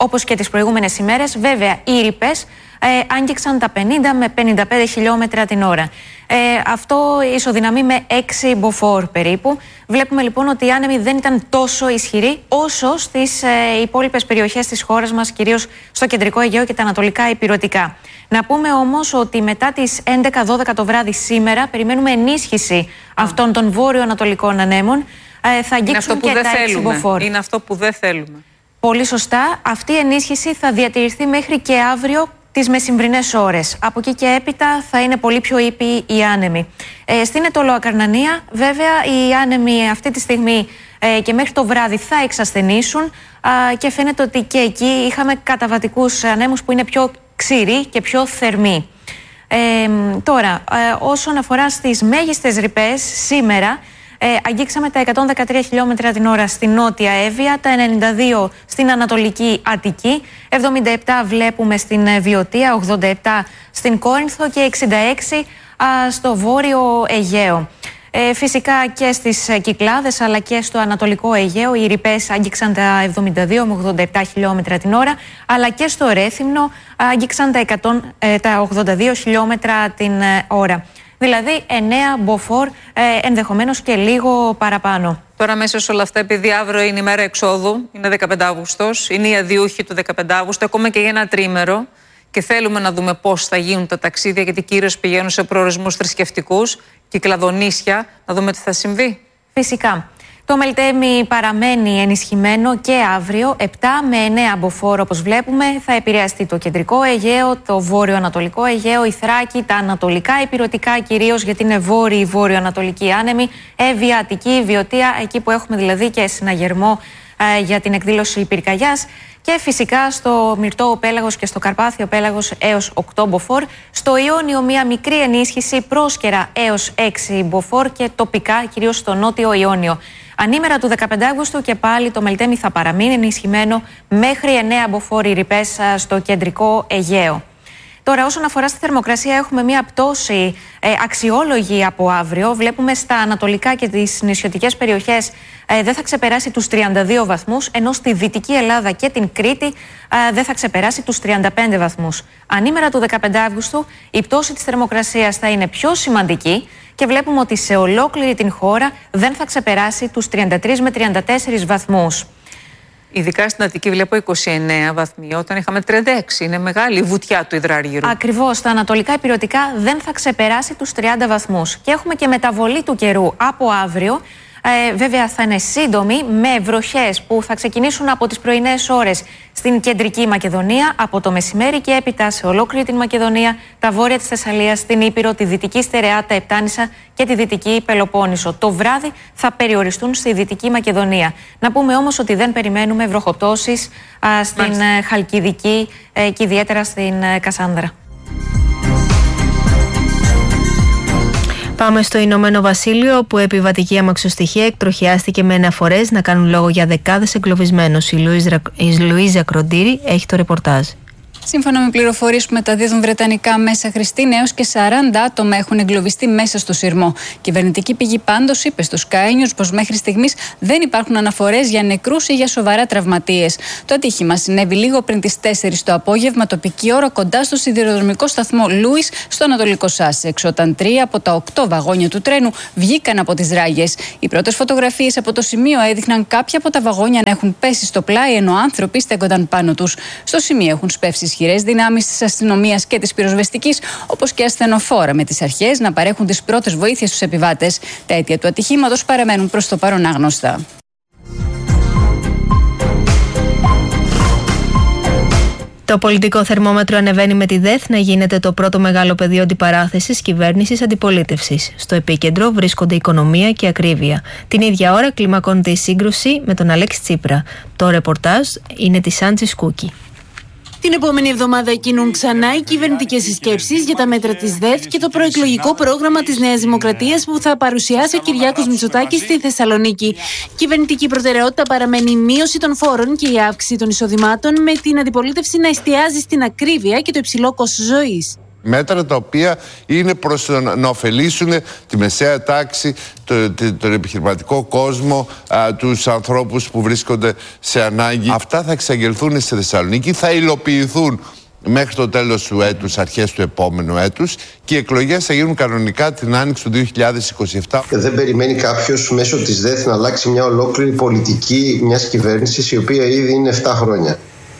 όπως και τις προηγούμενες ημέρες. Βέβαια, οι ρηπές ε, άγγιξαν τα πενήντα με πενήντα πέντε χιλιόμετρα την ώρα. Ε, αυτό ισοδυναμεί με έξι μποφόρ περίπου. Βλέπουμε λοιπόν ότι οι άνεμοι δεν ήταν τόσο ισχυροί όσο στις ε, υπόλοιπες περιοχές της χώρας μας, κυρίως στο κεντρικό Αιγαίο και τα ανατολικά ηπειρωτικά. Να πούμε όμως ότι μετά τις έντεκα δώδεκα το βράδυ σήμερα περιμένουμε ενίσχυση αυτών των βόρειο-ανατολικών ανέμων. Ε, θα αγγίξουν και τα έξι μποφόρ. Είναι αυτό που δεν θέλουμε. Πολύ σωστά. Αυτή η ενίσχυση θα διατηρηθεί μέχρι και αύριο τις μεσημβρινές ώρες. Από εκεί και έπειτα θα είναι πολύ πιο ήπιοι οι άνεμοι. Ε, στην Αιτωλοακαρνανία, βέβαια, οι άνεμοι αυτή τη στιγμή ε, και μέχρι το βράδυ θα εξασθενήσουν α, και φαίνεται ότι και εκεί είχαμε καταβατικούς ανέμους που είναι πιο ξηροί και πιο θερμοί. Ε, τώρα, ε, όσον αφορά στις μέγιστες ρηπές, σήμερα Ε, αγγίξαμε τα εκατόν δεκατρία χιλιόμετρα την ώρα στην Νότια Εύβοια, τα ενενήντα δύο στην Ανατολική Αττική, εβδομήντα επτά βλέπουμε στην Βιωτία, ογδόντα επτά στην Κόρινθο και εξήντα έξι α, στο Βόρειο Αιγαίο. Ε, φυσικά και στις Κυκλάδες αλλά και στο Ανατολικό Αιγαίο οι ρηπές άγγιξαν τα εβδομήντα δύο με ογδόντα επτά χιλιόμετρα την ώρα, αλλά και στο Ρέθυμνο άγγιξαν τα, εκατό, ε, τα ογδόντα δύο χιλιόμετρα την ε, ώρα. Δηλαδή εννέα μποφόρ, ε, ενδεχομένως και λίγο παραπάνω. Τώρα μέσα σε όλα αυτά, επειδή αύριο είναι η μέρα εξόδου, είναι δεκαπέντε Αυγούστος, είναι οι αδιούχοι του δεκαπέντε Αυγούστου, ακόμα και για ένα τρίμερο, και θέλουμε να δούμε πώς θα γίνουν τα ταξίδια, γιατί κυρίως πηγαίνουν σε προορισμούς θρησκευτικούς, κυκλαδονήσια, να δούμε τι θα συμβεί. Φυσικά. Το Μελτέμι παραμένει ενισχυμένο και αύριο, επτά με εννέα μποφόρ όπως βλέπουμε. Θα επηρεαστεί το κεντρικό Αιγαίο, το βόρειο-ανατολικό Αιγαίο, η Θράκη, τα ανατολικά ηπειρωτικά κυρίως, γιατί είναι βόρειοι βόρειο-ανατολικοί άνεμοι, Εύβοια, Αττική, Βιωτία, εκεί που έχουμε δηλαδή και συναγερμό ε, για την εκδήλωση πυρκαγιάς. Και φυσικά στο Μυρτό Πέλαγος και στο Καρπάθιο Πέλαγος έως οκτώ μποφόρ. Στο Ιόνιο μια μικρή ενίσχυση, πρόσκαιρα έως έξι μποφόρ και τοπικά κυρίως στο Νότιο Ιόνιο. Ανήμερα του δεκαπέντε Αυγούστου και πάλι το Μελτέμι θα παραμείνει ενισχυμένο μέχρι εννέα μποφόρ ρηπές στο κεντρικό Αιγαίο. Τώρα, όσον αφορά στη θερμοκρασία, έχουμε μια πτώση ε, αξιόλογη από αύριο. Βλέπουμε στα ανατολικά και τις νησιωτικές περιοχές ε, δεν θα ξεπεράσει τους τριάντα δύο βαθμούς, ενώ στη Δυτική Ελλάδα και την Κρήτη ε, δεν θα ξεπεράσει τους τριάντα πέντε βαθμούς. Ανήμερα του δεκαπέντε Αυγούστου η πτώση της θερμοκρασίας θα είναι πιο σημαντική και βλέπουμε ότι σε ολόκληρη την χώρα δεν θα ξεπεράσει τους τριάντα τρεις με τριάντα τέσσερις βαθμούς. Ειδικά στην Αττική βλέπω είκοσι εννέα βαθμοί, όταν είχαμε τριάντα έξι. Είναι μεγάλη η βουτιά του υδράργυρου. Ακριβώς. Τα ανατολικά ηπειρωτικά δεν θα ξεπεράσει τους τριάντα βαθμούς. Και έχουμε και μεταβολή του καιρού από αύριο. Ε, βέβαια θα είναι σύντομη, με βροχές που θα ξεκινήσουν από τις πρωινές ώρες στην κεντρική Μακεδονία, από το μεσημέρι και έπειτα σε ολόκληρη την Μακεδονία, τα βόρεια της Θεσσαλίας, την Ήπειρο, τη Δυτική Στερεά, τα Επτάνησα και τη Δυτική Πελοπόννησο. Το βράδυ θα περιοριστούν στη Δυτική Μακεδονία. Να πούμε όμως ότι δεν περιμένουμε βροχοπτώσεις α, στην Μάλιστα. Χαλκιδική ε, και ιδιαίτερα στην ε, Κασάνδρα. Πάμε στο Ηνωμένο Βασίλειο, όπου η επιβατική αμαξοστοιχεία εκτροχιάστηκε με αναφορές να κάνουν λόγο για δεκάδες εγκλωβισμένους. Η Λουίζα Κροντήρη έχει το ρεπορτάζ. Σύμφωνα με πληροφορίες που μεταδίδουν βρετανικά μέσα, Χριστίνα, έως και σαράντα άτομα έχουν εγκλωβιστεί μέσα στο σειρμό. Κυβερνητική πηγή πάντως είπε στο Sky News πως μέχρι στιγμής δεν υπάρχουν αναφορές για νεκρούς ή για σοβαρά τραυματίες. Το ατύχημα συνέβη λίγο πριν τις τέσσερις το απόγευμα, τοπική ώρα, κοντά στο σιδηροδρομικό σταθμό Λούις στο Ανατολικό Σάσεξ, όταν τρία από τα οκτώ βαγόνια του τρένου βγήκαν από τις ράγες. Οι πρώτες φωτογραφίες από το σημείο έδειχναν κάποια από τα βαγόνια να έχουν πέσει στο πλάι, ενώ άνθρωποι στέκονταν πάνω τους. Στο σημείο έχουν σπεύσει ισχυρές δυνάμεις της αστυνομίας και της πυροσβεστικής, όπως και ασθενοφόρα, με τις αρχές να παρέχουν τις πρώτες βοήθειες στους επιβάτες. Τα αίτια του ατυχήματος παραμένουν προς το παρόν άγνωστα. Το πολιτικό θερμόμετρο ανεβαίνει με τη ΔΕΘ να γίνεται το πρώτο μεγάλο πεδίο αντιπαράθεσης κυβέρνησης-αντιπολίτευσης. Στο επίκεντρο βρίσκονται οικονομία και ακρίβεια. Την ίδια ώρα κλιμακώνεται η σύγκρουση με τον Αλέξη Τσίπρα. Το ρεπορτάζ είναι της Άντζη Σκούκη. Την επόμενη εβδομάδα εκείνουν ξανά οι κυβερνητικές συσκέψεις για τα μέτρα της ΔΕΘ και το προεκλογικό πρόγραμμα της Νέας Δημοκρατίας που θα παρουσιάσει ο Κυριάκος Μητσοτάκης στη Θεσσαλονίκη. Κυβερνητική προτεραιότητα παραμένει η μείωση των φόρων και η αύξηση των εισοδημάτων, με την αντιπολίτευση να εστιάζει στην ακρίβεια και το υψηλό κόστος ζωής. Μέτρα τα οποία είναι προς να ωφελήσουν τη μεσαία τάξη, το, το, τον επιχειρηματικό κόσμο, α, τους ανθρώπους που βρίσκονται σε ανάγκη. Αυτά θα εξαγγελθούν στη Θεσσαλονίκη, θα υλοποιηθούν μέχρι το τέλος του έτους, αρχές του επόμενου έτους, και οι εκλογές θα γίνουν κανονικά την άνοιξη του δύο χιλιάδες είκοσι επτά. Δεν περιμένει κάποιος μέσω της ΔΕΘ να αλλάξει μια ολόκληρη πολιτική μιας κυβέρνησης η οποία ήδη είναι επτά χρόνια.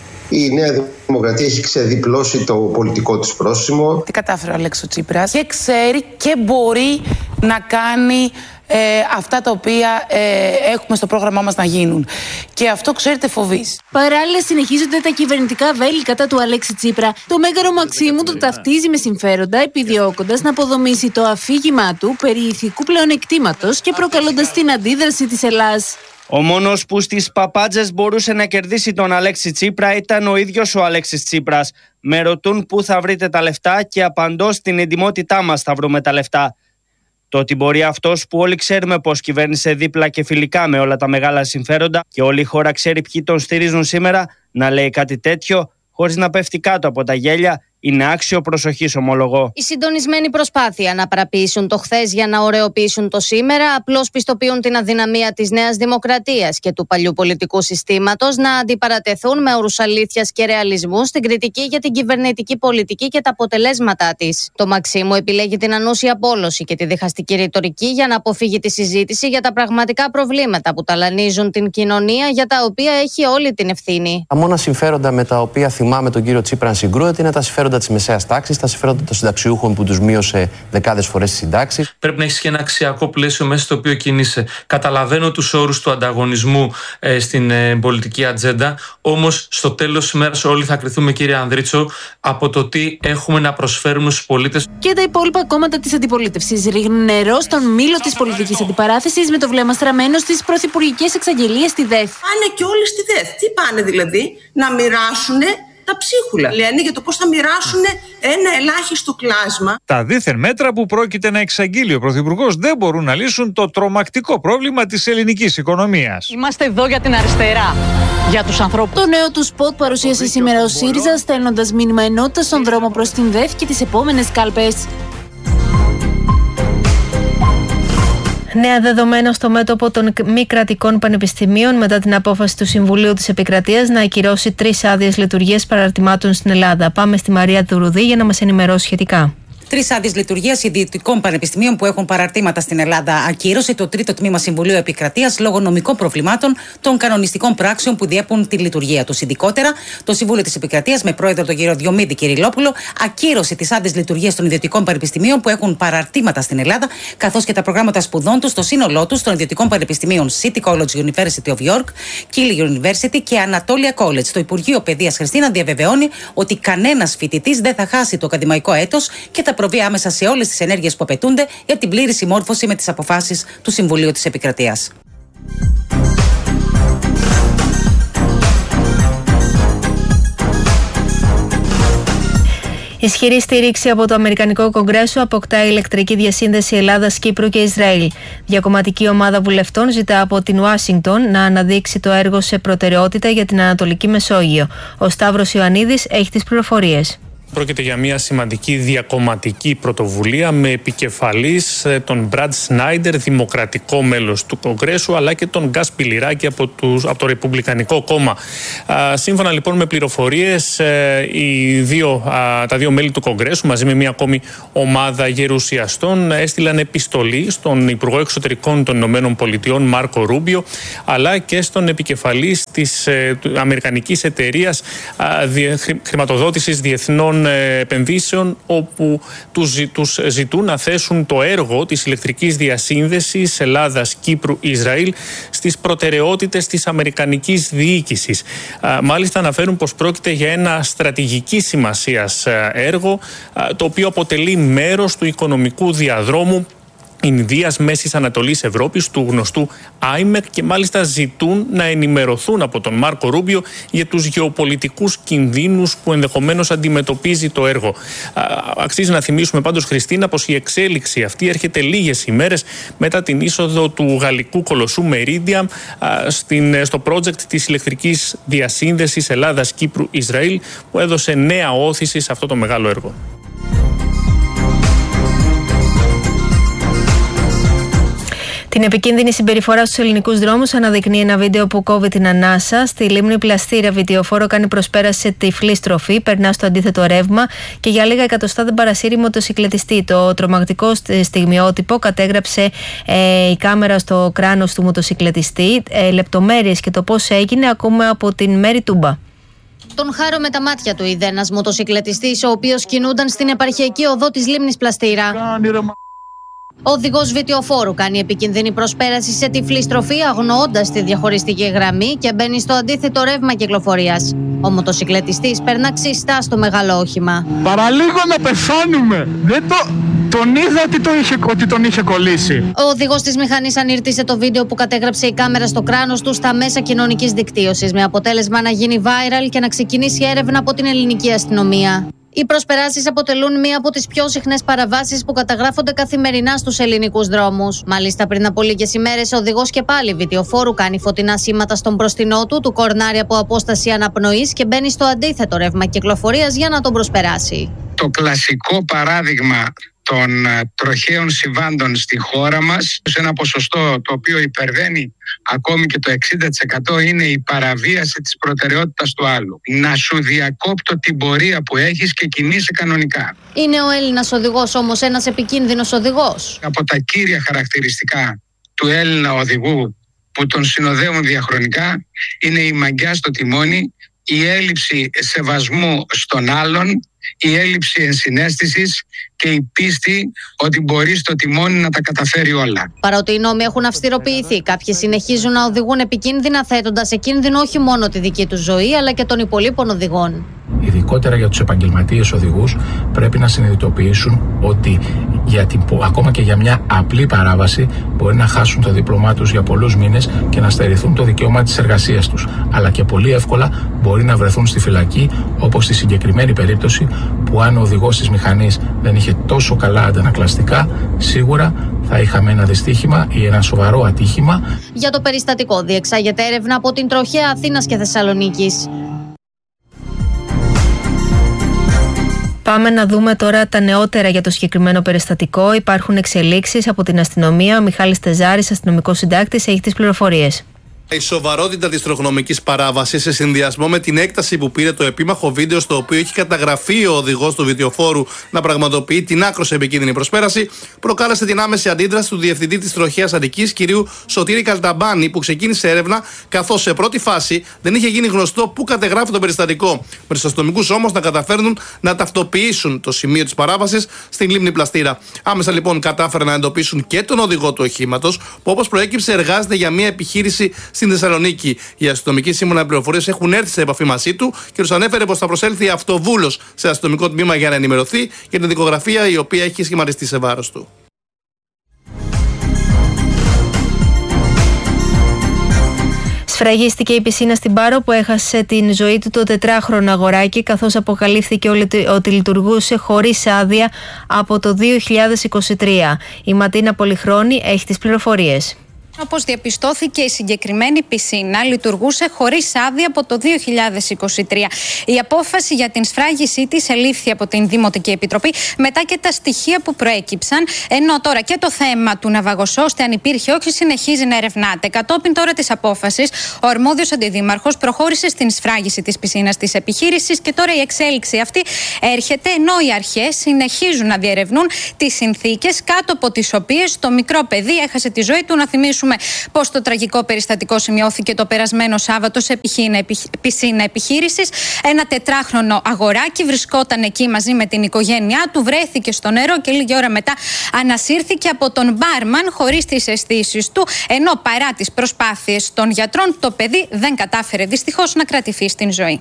Η Νέα Δημοκρατία έχει ξεδιπλώσει το πολιτικό της πρόσημο. Τι κατάφερε ο Αλέξης Τσίπρας και ξέρει και μπορεί να κάνει ε, αυτά τα οποία ε, έχουμε στο πρόγραμμά μας να γίνουν. Και αυτό, ξέρετε, φοβίζει. Παράλληλα, συνεχίζονται τα κυβερνητικά βέλη κατά του Αλέξη Τσίπρα. Το Μέγαρο Μαξίμου το ταυτίζει με συμφέροντα, επιδιώκοντας να αποδομήσει το αφήγημά του περί ηθικού πλεονεκτήματος και προκαλώντας την αντίδραση της Ελλάδας. Ο μόνος που στις παπάντζες μπορούσε να κερδίσει τον Αλέξη Τσίπρα ήταν ο ίδιος ο Αλέξης Τσίπρας. Με ρωτούν πού θα βρείτε τα λεφτά και απαντώ στην εντιμότητά μας θα βρούμε τα λεφτά. Το ότι μπορεί αυτός που όλοι ξέρουμε πως κυβέρνησε δίπλα και φιλικά με όλα τα μεγάλα συμφέροντα και όλη η χώρα ξέρει ποιοι τον στηρίζουν σήμερα, να λέει κάτι τέτοιο χωρίς να πέφτει κάτω από τα γέλια, είναι άξιο προσοχής, ομολογώ. Η συντονισμένη προσπάθεια να παραποιήσουν το χθες για να ωρεοποιήσουν το σήμερα απλώς πιστοποιούν την αδυναμία της Νέας Δημοκρατίας και του παλιού πολιτικού συστήματος να αντιπαρατεθούν με όρους αλήθειας και ρεαλισμού στην κριτική για την κυβερνητική πολιτική και τα αποτελέσματά της. Το Μαξίμου επιλέγει την ανούσια πόλωση και τη διχαστική ρητορική για να αποφύγει τη συζήτηση για τα πραγματικά προβλήματα που ταλανίζουν την κοινωνία, για τα οποία έχει όλη την ευθύνη. Τα μόνα συμφέροντα με τα οποία θυμάμαι τον κύριο Τσίπρα να συγκρούεται είναι τα συμφέροντα της μεσαίας τάξης, τα συμφέροντα των συνταξιούχων που τους μείωσε δεκάδες φορές τις συντάξεις. Πρέπει να έχεις και ένα αξιακό πλαίσιο μέσα στο οποίο κινείσαι. Καταλαβαίνω τους όρους του ανταγωνισμού ε, στην ε, πολιτική ατζέντα, όμως στο τέλος της ημέρας όλοι θα κριθούμε, κύριε Ανδρίτσο, από το τι έχουμε να προσφέρουμε στους πολίτες. Και τα υπόλοιπα κόμματα της αντιπολίτευσης ρίχνουν νερό στον μήλο της πολιτικής αντιπαράθεσης με το βλέμμα στραμμένο στις πρωθυπουργικές εξαγγελίες στη ΔΕΘ. Πάνε και όλοι στη ΔΕΘ. Τι πάνε δηλαδή, να μοιράσουν τα ψίχουλα, λένε, για το πώς θα μοιράσουν ένα ελάχιστο κλάσμα. Τα δίθεν μέτρα που πρόκειται να εξαγγείλει ο Πρωθυπουργός δεν μπορούν να λύσουν το τρομακτικό πρόβλημα της ελληνικής οικονομίας. Είμαστε εδώ για την αριστερά, για τους ανθρώπους. Το νέο του σποτ παρουσίασε σήμερα ο ΣΥΡΙΖΑ, στέλνοντας μήνυμα ενότητας στον δρόμο προς την ΔΕΘ και τις επόμενες κάλπες. Νέα δεδομένα στο μέτωπο των μη κρατικών πανεπιστημίων μετά την απόφαση του Συμβουλίου της Επικρατείας να ακυρώσει τρεις άδειες λειτουργίας παραρτημάτων στην Ελλάδα. Πάμε στη Μαρία Δουρουδή για να μας ενημερώσει σχετικά. Τρεις άδειες λειτουργίας ιδιωτικών πανεπιστημίων που έχουν παραρτήματα στην Ελλάδα ακύρωσε το τρίτο τμήμα Συμβουλίου Επικρατείας λόγω νομικών προβλημάτων των κανονιστικών πράξεων που διέπουν τη λειτουργία του. Ειδικότερα, το Συμβούλιο της Επικρατείας, με πρόεδρο τον κύριο Διομήδη Κυριλόπουλο, ακύρωσε τις άδειες λειτουργίας των ιδιωτικών πανεπιστημίων που έχουν παραρτήματα στην Ελλάδα, καθώς και τα προγράμματα σπουδών του στο σύνολό του των ιδιωτικών πανεπιστημίων City College University of York, Keele University και Anatolia College. Το Υπουργείο Παιδείας, Χριστίνα, διαβεβαιώνει ότι κανένας φοιτητής δεν θα χάσει το ακαδημαϊκό έτος και θα προβεί άμεσα σε όλες τις ενέργειες που απαιτούνται για την πλήρη συμμόρφωση με τις αποφάσεις του Συμβουλίου της Επικρατείας. Ισχυρή στήριξη από το Αμερικανικό Κογκρέσο αποκτά η ηλεκτρική διασύνδεση Ελλάδας, Κύπρου και Ισραήλ. Διακομματική ομάδα βουλευτών ζητά από την Ουάσιγκτον να αναδείξει το έργο σε προτεραιότητα για την Ανατολική Μεσόγειο. Ο Σταύρος Ιωαννίδης έχει τις πληροφορίες. Πρόκειται για μια σημαντική διακομματική πρωτοβουλία με επικεφαλής τον Μπραντ Σνάιντερ, δημοκρατικό μέλος του Κογκρέσου, αλλά και τον Γκάς Πιλιράκη από, τους, από το Ρεπουμπλικανικό Κόμμα. Α, σύμφωνα λοιπόν με πληροφορίες, ε, οι δύο, α, τα δύο μέλη του Κογκρέσου μαζί με μια ακόμη ομάδα γερουσιαστών έστειλαν επιστολή στον Υπουργό Εξωτερικών των Ηνωμένων Πολιτειών Μάρκο Ρούμπιο, αλλά και στον επικεφαλής της ε, Αμερικανικής Εταιρείας α, διε, Χρηματοδότησης Διεθνών Επενδύσεων, όπου τους, τους ζητούν να θέσουν το έργο της ηλεκτρικής διασύνδεσης Ελλάδας, Κύπρου, Ισραήλ στις προτεραιότητες της αμερικανικής διοίκησης. Α, μάλιστα αναφέρουν πως πρόκειται για ένα στρατηγικής σημασίας έργο, α, το οποίο αποτελεί μέρος του οικονομικού διαδρόμου Ινδίας, Μέσης Ανατολής Ευρώπης, του γνωστού άιμεκ, και μάλιστα ζητούν να ενημερωθούν από τον Μάρκο Ρούμπιο για τους γεωπολιτικούς κινδύνους που ενδεχομένως αντιμετωπίζει το έργο. Αξίζει να θυμίσουμε πάντως, Χριστίνα, πως η εξέλιξη αυτή έρχεται λίγες ημέρες μετά την είσοδο του γαλλικού κολοσσού Meridiam στο project της ηλεκτρικής διασύνδεσης Ελλάδας, Κύπρου, Ισραήλ, που έδωσε νέα όθηση σε αυτό το μεγάλο έργο. Την επικίνδυνη συμπεριφορά στους ελληνικούς δρόμους αναδεικνύει ένα βίντεο που κόβει την ανάσα. Στη λίμνη Πλαστήρα, βιντεοφόρο κάνει προσπέραση σε τυφλή στροφή, περνά στο αντίθετο ρεύμα και για λίγα εκατοστά δεν παρασύρει μοτοσυκλετιστή. Το τρομακτικό στιγμιότυπο κατέγραψε ε, η κάμερα στο κράνος του μοτοσυκλετιστή. Ε, λεπτομέρειες και το πώς έγινε ακούμε από την Μέρη Τούμπα. Τον Χάρο με τα μάτια του είδε ένας μοτοσυκλετιστής, ο οποίος κινούνταν στην επαρχιακή οδό της λίμνης Πλαστήρα. Ο οδηγός βιτεοφόρου κάνει επικίνδυνη προσπέραση σε τυφλή στροφή, αγνοώντας τη διαχωριστική γραμμή και μπαίνει στο αντίθετο ρεύμα κυκλοφορίας. Ο μοτοσυκλετιστής περνά ξιστά στο μεγάλο όχημα. Παραλίγο να πεθάνουμε! Δεν το... Τον είδα ότι, το είχε, ότι τον είχε κολλήσει. Ο οδηγός της μηχανής ανήρτησε το βίντεο που κατέγραψε η κάμερα στο κράνος του στα μέσα κοινωνικής δικτύωσης, με αποτέλεσμα να γίνει viral και να ξεκινήσει έρευνα από την ελληνική αστυνομία. Οι προσπεράσεις αποτελούν μία από τις πιο συχνές παραβάσεις που καταγράφονται καθημερινά στους ελληνικούς δρόμους. Μάλιστα, πριν από λίγες ημέρες, ο οδηγός και πάλι βιτεοφόρου κάνει φωτεινά σήματα στον μπροστινό του, του κορνάρει από απόσταση αναπνοής και μπαίνει στο αντίθετο ρεύμα κυκλοφορίας για να τον προσπεράσει. Το κλασικό παράδειγμα των τροχαίων συμβάντων στη χώρα μας, σε ένα ποσοστό το οποίο υπερβαίνει ακόμη και το εξήντα τοις εκατό, είναι η παραβίαση της προτεραιότητας του άλλου. Να σου διακόπτω την πορεία που έχεις και κινείσαι κανονικά. Είναι ο Έλληνας οδηγός όμως ένας επικίνδυνος οδηγός? Από τα κύρια χαρακτηριστικά του Έλληνα οδηγού που τον συνοδεύουν διαχρονικά είναι η μαγκιά στο τιμόνι, η έλλειψη σεβασμού στον άλλον, η έλλειψη ενσυναίσθησης και η πίστη ότι μπορεί στο τιμόνι να τα καταφέρει όλα. Παρότι οι νόμοι έχουν αυστηροποιηθεί, κάποιοι συνεχίζουν να οδηγούν επικίνδυνα, θέτοντας σε κίνδυνο όχι μόνο τη δική τους ζωή, αλλά και των υπολείπων οδηγών. Ειδικότερα για τους επαγγελματίες οδηγούς, πρέπει να συνειδητοποιήσουν ότι για την, ακόμα και για μια απλή παράβαση μπορεί να χάσουν το δίπλωμά τους για πολλούς μήνες και να στερηθούν το δικαίωμα της εργασίας τους. Αλλά και πολύ εύκολα μπορεί να βρεθούν στη φυλακή, όπως στη συγκεκριμένη περίπτωση που αν ο οδηγός της μηχανής δεν είχε τόσο καλά αντανακλαστικά, σίγουρα θα είχαμε ένα δυστύχημα ή ένα σοβαρό ατύχημα. Για το περιστατικό διεξάγεται έρευνα από την τροχαία Αθήνας και Θεσσαλονίκης. Πάμε να δούμε τώρα τα νεότερα για το συγκεκριμένο περιστατικό. Υπάρχουν εξελίξεις από την αστυνομία. Ο Μιχάλης Τεζάρης, αστυνομικός συντάκτης, έχει τις πληροφορίες. Η σοβαρότητα της τροχονομικής παράβασης, σε συνδυασμό με την έκταση που πήρε το επίμαχο βίντεο, στο οποίο έχει καταγραφεί ο οδηγός του βιτεοφόρου να πραγματοποιεί την άκρως επικίνδυνη προσπέραση, προκάλεσε την άμεση αντίδραση του διευθυντή της τροχαίας Αττικής, κυρίου Σωτήρη Καλταμπάνη, που ξεκίνησε έρευνα, καθώς σε πρώτη φάση δεν είχε γίνει γνωστό πού κατεγράφει το περιστατικό. Με τους αστυνομικούς όμως να καταφέρνουν να ταυτοποιήσουν το σημείο της παράβασης στην λίμνη Πλαστήρα. Άμεσα λοιπόν κατάφεραν να εντοπίσουν και τον οδηγό του οχήματος, που όπως προέκυψε εργάζεται για μια επιχείρηση στην Θεσσαλονίκη. Οι αστυνομικοί σύμφωνα πληροφορίες έχουν έρθει σε επαφή μαζί του και τους ανέφερε πως θα προσέλθει αυτοβούλος σε αστυνομικό τμήμα για να ενημερωθεί για την δικογραφία η οποία έχει σχηματιστεί σε βάρος του. Σφραγίστηκε η πισίνα στην Πάρο που έχασε την ζωή του το τετράχρονο αγοράκι, καθώς αποκαλύφθηκε ότι λειτουργούσε χωρίς άδεια από το δύο χιλιάδες είκοσι τρία. Η Ματίνα Πολυχρόνη έχει τις πληροφορίες. Όπως διαπιστώθηκε, η συγκεκριμένη πισίνα λειτουργούσε χωρίς άδεια από το δύο χιλιάδες είκοσι τρία. Η απόφαση για την σφράγισή της ελήφθη από την Δημοτική Επιτροπή μετά και τα στοιχεία που προέκυψαν, ενώ τώρα και το θέμα του ναυαγοσώστε, αν υπήρχε όχι, συνεχίζει να ερευνάται. Κατόπιν τώρα της απόφασης, ο αρμόδιος αντιδήμαρχος προχώρησε στην σφράγιση της πισίνας της επιχείρησης και τώρα η εξέλιξη αυτή έρχεται, ενώ οι αρχές συνεχίζουν να διερευνούν τις συνθήκες κάτω από τις οποίες το μικρό παιδί έχασε τη ζωή του. Να θυμίσουμε πως το τραγικό περιστατικό σημειώθηκε το περασμένο Σάββατο σε πισίνα επιχείρησης. Ένα τετράχρονο αγοράκι βρισκόταν εκεί μαζί με την οικογένειά του, βρέθηκε στο νερό και λίγη ώρα μετά ανασύρθηκε από τον μπάρμαν χωρίς τις αισθήσεις του, ενώ παρά τις προσπάθειες των γιατρών το παιδί δεν κατάφερε δυστυχώς να κρατηθεί στην ζωή.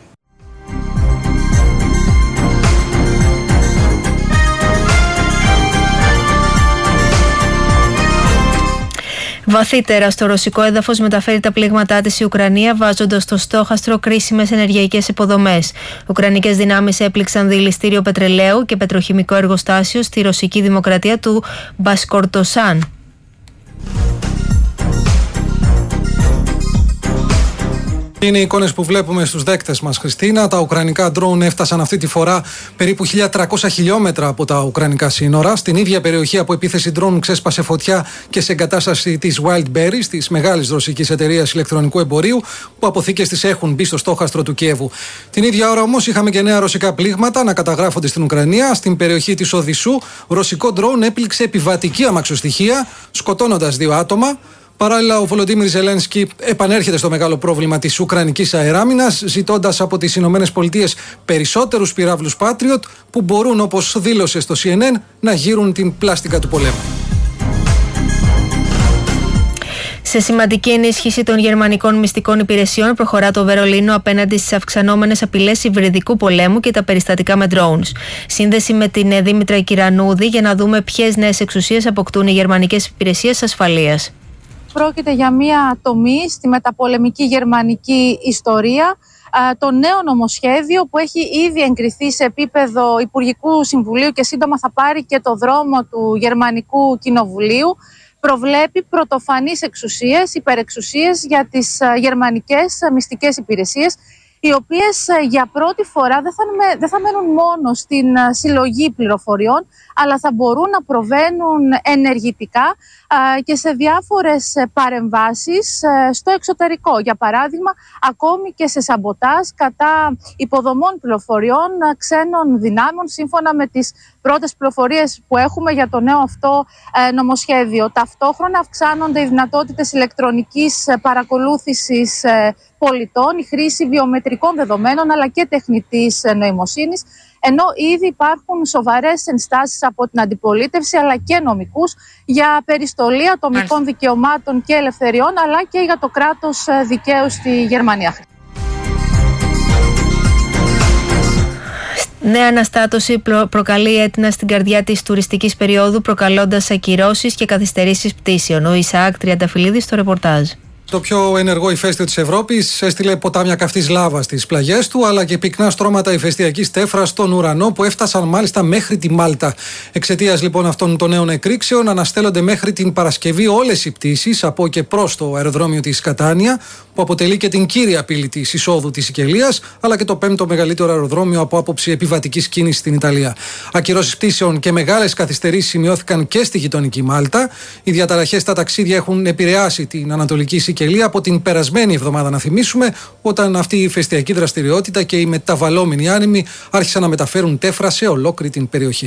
Βαθύτερα στο ρωσικό έδαφος μεταφέρει τα πλήγματά της η Ουκρανία, βάζοντας στο στόχαστρο κρίσιμες ενεργειακές υποδομές. Ουκρανικές δυνάμεις έπληξαν διελιστήριο πετρελαίου και πετροχημικό εργοστάσιο στη ρωσική δημοκρατία του Είναι οι εικόνες που βλέπουμε στους δέκτες μας, Χριστίνα. Τα ουκρανικά ντρόουν έφτασαν αυτή τη φορά περίπου χίλια τριακόσια χιλιόμετρα από τα ουκρανικά σύνορα. Στην ίδια περιοχή από επίθεση ντρόουν ξέσπασε φωτιά και σε εγκατάσταση της Wildberries, της μεγάλης ρωσικής εταιρείας ηλεκτρονικού εμπορίου, που αποθήκες της έχουν μπει στο στόχαστρο του Κιέβου. Την ίδια ώρα όμως είχαμε και νέα ρωσικά πλήγματα να καταγράφονται στην Ουκρανία. Στην περιοχή της Οδυσσού, ρωσικό ντρόουν έπληξε επιβατική αμαξοστοιχεία, σκοτώνοντας δύο άτομα. Παράλληλα, ο Βολοντίμιρ Ζελένσκι επανέρχεται στο μεγάλο πρόβλημα της Ουκρανικής αεράμινας, ζητώντας από τις Ηνωμένες Πολιτείες περισσότερους πυράβλους Patriot που μπορούν, όπως δήλωσε στο σι εν εν, να γύρουν την πλάστικα του πολέμου. Σε σημαντική ενίσχυση των γερμανικών μυστικών υπηρεσιών προχωρά το Βερολίνο απέναντι στις αυξανόμενες απειλές υβριδικού πολέμου και τα περιστατικά με drones. Σύνδεση με την Δήμητρα Κυρανούδη για να δούμε ποιες νέες εξουσίες αποκτούν οι γερμανικές υπηρεσίες ασφαλείας. Πρόκειται για μία τομή στη μεταπολεμική γερμανική ιστορία. Το νέο νομοσχέδιο που έχει ήδη εγκριθεί σε επίπεδο Υπουργικού Συμβουλίου και σύντομα θα πάρει και το δρόμο του Γερμανικού Κοινοβουλίου, προβλέπει πρωτοφανείς εξουσίες, υπερεξουσίες για τις γερμανικές μυστικές υπηρεσίες, οι οποίες για πρώτη φορά δεν θα, δεν θα μένουν μόνο στην συλλογή πληροφοριών, αλλά θα μπορούν να προβαίνουν ενεργητικά και σε διάφορες παρεμβάσεις στο εξωτερικό. Για παράδειγμα, ακόμη και σε σαμποτάζ κατά υποδομών πληροφοριών ξένων δυνάμεων, σύμφωνα με τις πρώτες πληροφορίες που έχουμε για το νέο αυτό νομοσχέδιο. Ταυτόχρονα αυξάνονται οι δυνατότητες ηλεκτρονικής παρακολούθησης πολιτών, η χρήση βιομετρικών δεδομένων αλλά και τεχνητής νοημοσύνης, ενώ ήδη υπάρχουν σοβαρές ενστάσεις από την αντιπολίτευση αλλά και νομικούς για περιστολή ατομικών δικαιωμάτων και ελευθεριών, αλλά και για το κράτος δικαίου στη Γερμανία. Νέα αναστάτωση προ- προκαλεί έτοινα στην καρδιά της τουριστικής περίοδου, προκαλώντας ακυρώσεις και καθυστερήσεις πτήσεων. Ο Ισαάκ Τριανταφυλλίδης στο ρεπορτάζ. Το πιο ενεργό ηφαίστειο της Ευρώπης έστειλε ποτάμια καυτής λάβας στις πλαγιές του, αλλά και πυκνά στρώματα ηφαιστειακής τέφρας στον ουρανό που έφτασαν μάλιστα μέχρι τη Μάλτα. Εξαιτίας λοιπόν αυτών των νέων εκρήξεων, αναστέλλονται μέχρι την Παρασκευή όλες οι πτήσεις από και προς το αεροδρόμιο της Κατάνια, που αποτελεί και την κύρια πύλη της εισόδου της Σικελίας, αλλά και το πέμπτο μεγαλύτερο αεροδρόμιο από άποψη επιβατικής κίνησης στην Ιταλία. Ακυρώσεις πτήσεων και μεγάλες καθυστερήσεις σημειώθηκαν και στη γειτονική Μάλτα. Οι διαταραχές στα ταξίδια έχουν επηρεάσει την Ανατολική Σικελία από την περασμένη εβδομάδα, να θυμίσουμε, όταν αυτή η ηφαιστειακή δραστηριότητα και οι μεταβαλλόμενοι άνεμοι άρχισαν να μεταφέρουν τέφρα σε ολόκληρη την περιοχή.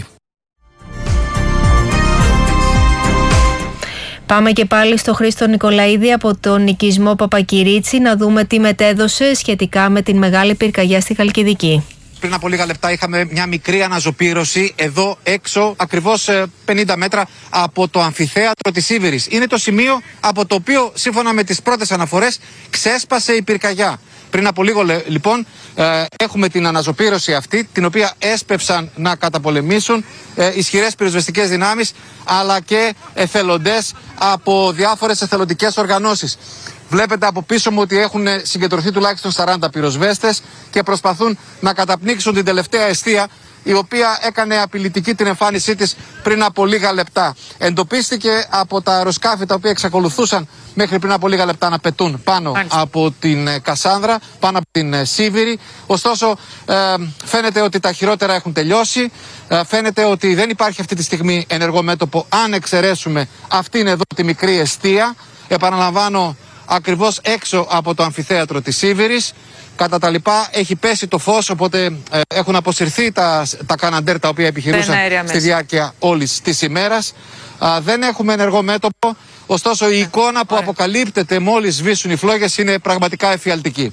Πάμε και πάλι στο Χρήστο Νικολαίδη από τον οικισμό Παπακυρίτσι να δούμε τι μετέδωσε σχετικά με την μεγάλη πυρκαγιά στη Χαλκιδική. Πριν από λίγα λεπτά είχαμε μια μικρή αναζωπήρωση εδώ έξω, ακριβώς πενήντα μέτρα από το αμφιθέατρο της Σίβηρης. Είναι το σημείο από το οποίο, σύμφωνα με τις πρώτες αναφορές, ξέσπασε η πυρκαγιά. Πριν από λίγο λοιπόν ε, έχουμε την αναζωπήρωση αυτή, την οποία έσπευσαν να καταπολεμήσουν ε, ισχυρές πυροσβεστικές δυνάμεις, αλλά και εθελοντές από διάφορες εθελοντικές οργανώσεις. Βλέπετε από πίσω μου ότι έχουν συγκεντρωθεί τουλάχιστον σαράντα πυροσβέστες και προσπαθούν να καταπνίξουν την τελευταία εστία, η οποία έκανε απειλητική την εμφάνισή της πριν από λίγα λεπτά. Εντοπίστηκε από τα αεροσκάφη τα οποία εξακολουθούσαν μέχρι πριν από λίγα λεπτά να πετούν πάνω Μάλιστα. από την Κασάνδρα, πάνω από την Σίβηρη. Ωστόσο ε, φαίνεται ότι τα χειρότερα έχουν τελειώσει. Ε, φαίνεται ότι δεν υπάρχει αυτή τη στιγμή ενεργό μέτωπο, αν εξαιρέσουμε αυτήν εδώ τη μικρή εστία. Επαναλαμβάνω, ακριβώς έξω από το αμφιθέατρο της Σίβηρης. Κατά τα λοιπά έχει πέσει το φως, οπότε ε, έχουν αποσυρθεί τα, τα καναντέρ τα οποία επιχειρούσαν στη διάρκεια όλης της ημέρας. Α, δεν έχουμε ενεργό μέτωπο, ωστόσο η εικόνα που Ωραία. αποκαλύπτεται μόλις σβήσουν οι φλόγες είναι πραγματικά εφιαλτική.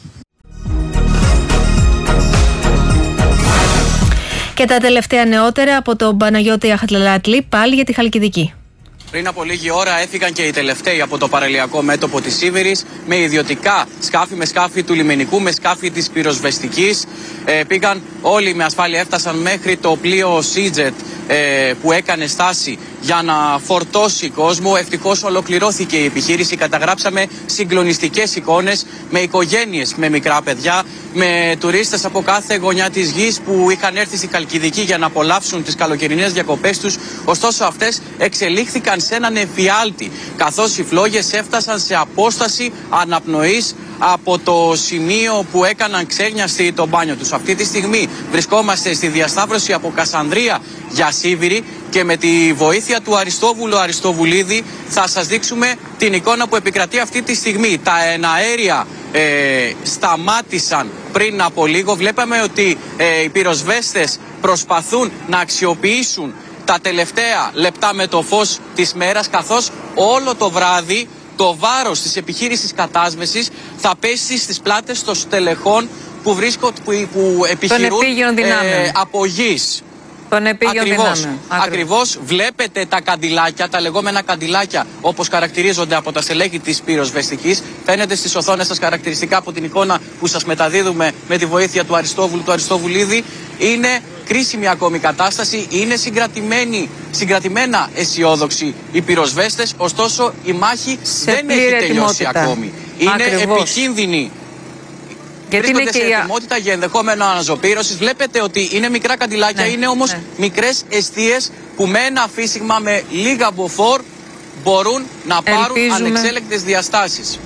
Και τα τελευταία νεότερα από τον Παναγιώτη Αχτλαλάτλη, πάλι για τη Χαλκιδική. Πριν από λίγη ώρα έφυγαν και οι τελευταίοι από το παραλιακό μέτωπο της Σίβηρης με ιδιωτικά σκάφη, με σκάφη του λιμενικού, με σκάφη της πυροσβεστικής. Ε, πήγαν όλοι με ασφάλεια, έφτασαν μέχρι το πλοίο Seajet ε, που έκανε στάση για να φορτώσει κόσμο. Ευτυχώς ολοκληρώθηκε η επιχείρηση. Καταγράψαμε συγκλονιστικές εικόνες με οικογένειες με μικρά παιδιά, με τουρίστες από κάθε γωνιά της γης που είχαν έρθει στη Χαλκιδική για να απολαύσουν τις καλοκαιρινές διακοπές τους. Ωστόσο αυτές εξελίχθηκαν σε έναν εφιάλτη, καθώς οι φλόγες έφτασαν σε απόσταση αναπνοής από το σημείο που έκαναν ξέγνιαστη το μπάνιο τους. Αυτή τη στιγμή βρισκόμαστε στη διασταύρωση από Κασανδρία για Σίβηρη και με τη βοήθεια του Αριστόβουλου Αριστοβουλίδη θα σας δείξουμε την εικόνα που επικρατεί αυτή τη στιγμή. Τα εναέρια ε, σταμάτησαν πριν από λίγο. Βλέπαμε ότι ε, οι πυροσβέστες προσπαθούν να αξιοποιήσουν τα τελευταία λεπτά με το φως της μέρας, καθώς όλο το βράδυ το βάρος της επιχείρησης κατάσβεσης θα πέσει στις πλάτες των στελεχών που, βρίσκω, που, που επιχειρούν ε, από γης. Των επίγειων Ακριβώς, ακριβώς βλέπετε τα καντιλάκια, τα λεγόμενα καντιλάκια όπως χαρακτηρίζονται από τα στελέχη της πυροσβεστικής. Φαίνεται στις οθόνες σας χαρακτηριστικά από την εικόνα που σας μεταδίδουμε με τη βοήθεια του Αριστόβουλου, του Αριστοβουλίδη. Είναι κρίσιμη ακόμη κατάσταση, είναι συγκρατημένα αισιόδοξοι οι πυροσβέστες, ωστόσο η μάχη σε δεν έχει τελειώσει ακόμη. Είναι Ακριβώς. επικίνδυνη. Γιατί βρίσκονται σε ετοιμότητα για ενδεχόμενο αναζωπήρωσης. Βλέπετε ότι είναι μικρά καντιλάκια, ναι, είναι όμως ναι. μικρές εστίες που με ένα αφήσιγμα, με λίγα μποφόρ μπορούν να πάρουν Ελπίζουμε. ανεξέλεγκτες διαστάσεις.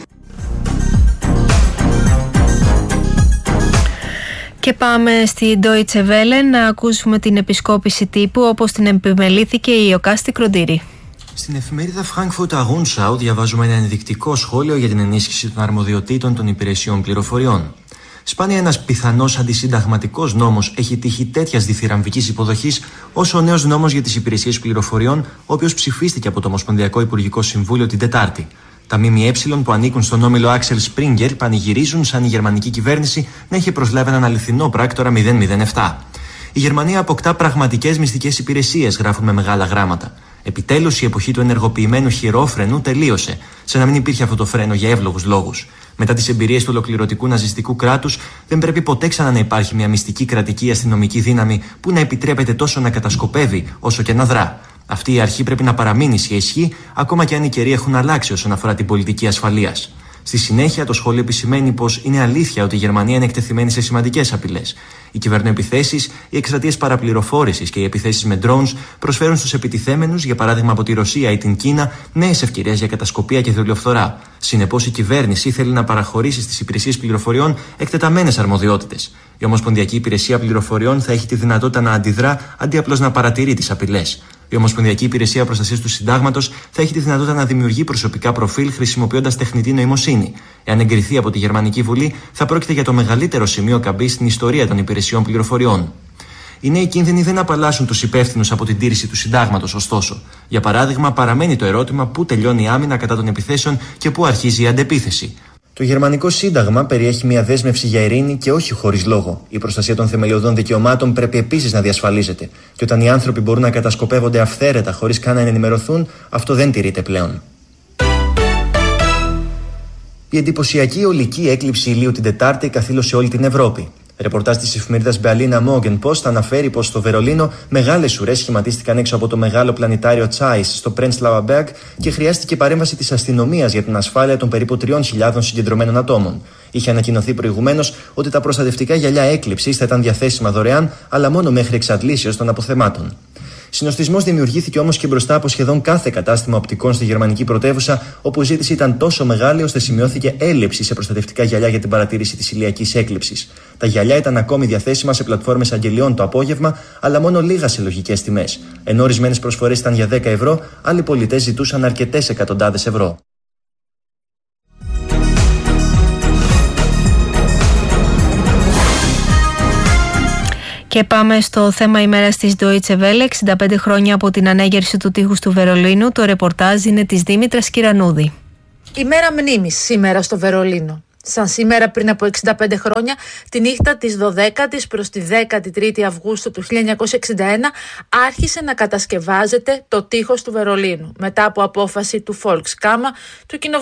Και πάμε στη Deutsche Welle να ακούσουμε την επισκόπηση τύπου όπως την επιμελήθηκε η Ιωκάστη Κροντήρη. Στην εφημερίδα Frankfurter Rundschau διαβάζουμε ένα ενδεικτικό σχόλιο για την ενίσχυση των αρμοδιοτήτων των υπηρεσιών πληροφοριών. Σπάνια ένας πιθανός αντισυνταγματικός νόμος έχει τύχει τέτοιας διθυραμβικής υποδοχής όσο ο νέος νόμος για τις υπηρεσίες πληροφοριών, ο οποίος ψηφίστηκε από το Ομοσπονδιακό Υπουργικό Συμβούλιο την Τετάρτη. Τα ΜΜΕ που ανήκουν στον όμιλο Άξελ Σπρίγκερ πανηγυρίζουν σαν η γερμανική κυβέρνηση να έχει προσλάβει έναν αληθινό πράκτορα μηδέν μηδέν επτά. Η Γερμανία αποκτά πραγματικές μυστικές υπηρεσίες, γράφουν με μεγάλα γράμματα. Επιτέλους η εποχή του ενεργοποιημένου χειρόφρενου τελείωσε, σαν να μην υπήρχε αυτό το φρένο για εύλογους λόγους. Μετά τις εμπειρίες του ολοκληρωτικού ναζιστικού κράτους, δεν πρέπει ποτέ ξανά να υπάρχει μια μυστική κρατική αστυνομική δύναμη που να επιτρέπεται τόσο να κατασκοπεύει όσο και να δρά. Αυτή η αρχή πρέπει να παραμείνει σε ισχύ, ακόμα και αν οι καιροί έχουν αλλάξει όσον αφορά την πολιτική ασφαλείας. Στη συνέχεια, το σχόλιο επισημαίνει πως είναι αλήθεια ότι η Γερμανία είναι εκτεθειμένη σε σημαντικές απειλές. Οι κυβερνοεπιθέσεις, οι εκστρατείες παραπληροφόρησης και οι επιθέσεις με drones προσφέρουν στους επιτιθέμενους, για παράδειγμα από τη Ρωσία ή την Κίνα, νέες ευκαιρίες για κατασκοπία και δολιοφθορά. Συνεπώς, η κυβέρνηση θέλει να παραχωρήσει στις υπηρεσίες πληροφοριών εκτεταμένες αρμοδιότητες. Η Ομοσπονδιακή Υπηρεσία Πληροφοριών θα έχει τη δυνατότητα να αντιδρά αντί απλώς να παρατηρεί τις απειλές. Η Ομοσπονδιακή Υπηρεσία Προστασίας του Συντάγματος θα έχει τη δυνατότητα να δημιουργεί προσωπικά προφίλ χρησιμοποιώντας τεχνητή νοημοσύνη. Εάν εγκριθεί από τη Γερμανική Βουλή, θα πρόκειται για το μεγαλύτερο σημείο καμπής στην ιστορία των υπηρεσιών πληροφοριών. Οι νέοι κίνδυνοι δεν απαλλάσσουν τους υπεύθυνους από την τήρηση του Συντάγματος, ωστόσο. Για παράδειγμα, παραμένει το ερώτημα πού τελειώνει η άμυνα κατά των επιθέσεων και πού αρχίζει η αντεπίθεση. Το Γερμανικό Σύνταγμα περιέχει μια δέσμευση για ειρήνη και όχι χωρίς λόγο. Η προστασία των θεμελιωδών δικαιωμάτων πρέπει επίσης να διασφαλίζεται. Και όταν οι άνθρωποι μπορούν να κατασκοπεύονται αυθαίρετα χωρίς καν να ενημερωθούν, αυτό δεν τηρείται πλέον. Η εντυπωσιακή ολική έκλειψη ηλίου την Τετάρτη καθήλωσε όλη την Ευρώπη. Ρεπορτάζ της εφημερίδας Berliner Morgenpost αναφέρει πως στο Βερολίνο μεγάλες ουρές σχηματίστηκαν έξω από το μεγάλο πλανητάριο Zeiss στο Prenzlauer Berg και χρειάστηκε παρέμβαση της αστυνομίας για την ασφάλεια των περίπου τριών χιλιάδων συγκεντρωμένων ατόμων. Είχε ανακοινωθεί προηγουμένως ότι τα προστατευτικά γυαλιά έκλειψης θα ήταν διαθέσιμα δωρεάν, αλλά μόνο μέχρι εξαντλήσεως των αποθεμάτων. Συνοστισμός δημιουργήθηκε όμως και μπροστά από σχεδόν κάθε κατάστημα οπτικών στη γερμανική πρωτεύουσα, όπου η ζήτηση ήταν τόσο μεγάλη ώστε σημειώθηκε έλλειψη σε προστατευτικά γυαλιά για την παρατήρηση της ηλιακής έκλειψης. Τα γυαλιά ήταν ακόμη διαθέσιμα σε πλατφόρμες αγγελιών το απόγευμα, αλλά μόνο λίγα σε λογικές τιμές. Ενώ ορισμένες προσφορές ήταν για δέκα ευρώ, άλλοι πολιτές ζητούσαν αρκετές εκατοντάδες ευρώ. Και πάμε στο θέμα ημέρας της Deutsche Welle. εξήντα πέντε χρόνια από την ανέγερση του τείχους του Βερολίνου. Το ρεπορτάζ είναι της Δήμητρας Κυρανούδη. Ημέρα μνήμης σήμερα στο Βερολίνο. Σαν σήμερα πριν από εξήντα πέντε χρόνια, τη νύχτα της δωδέκατης προς τη δέκατη τρίτη Αυγούστου του χίλια εννιακόσια εξήντα ένα, άρχισε να κατασκευάζεται το τείχος του Βερολίνου μετά από απόφαση του Volkskammer, του κοινοβουλίου.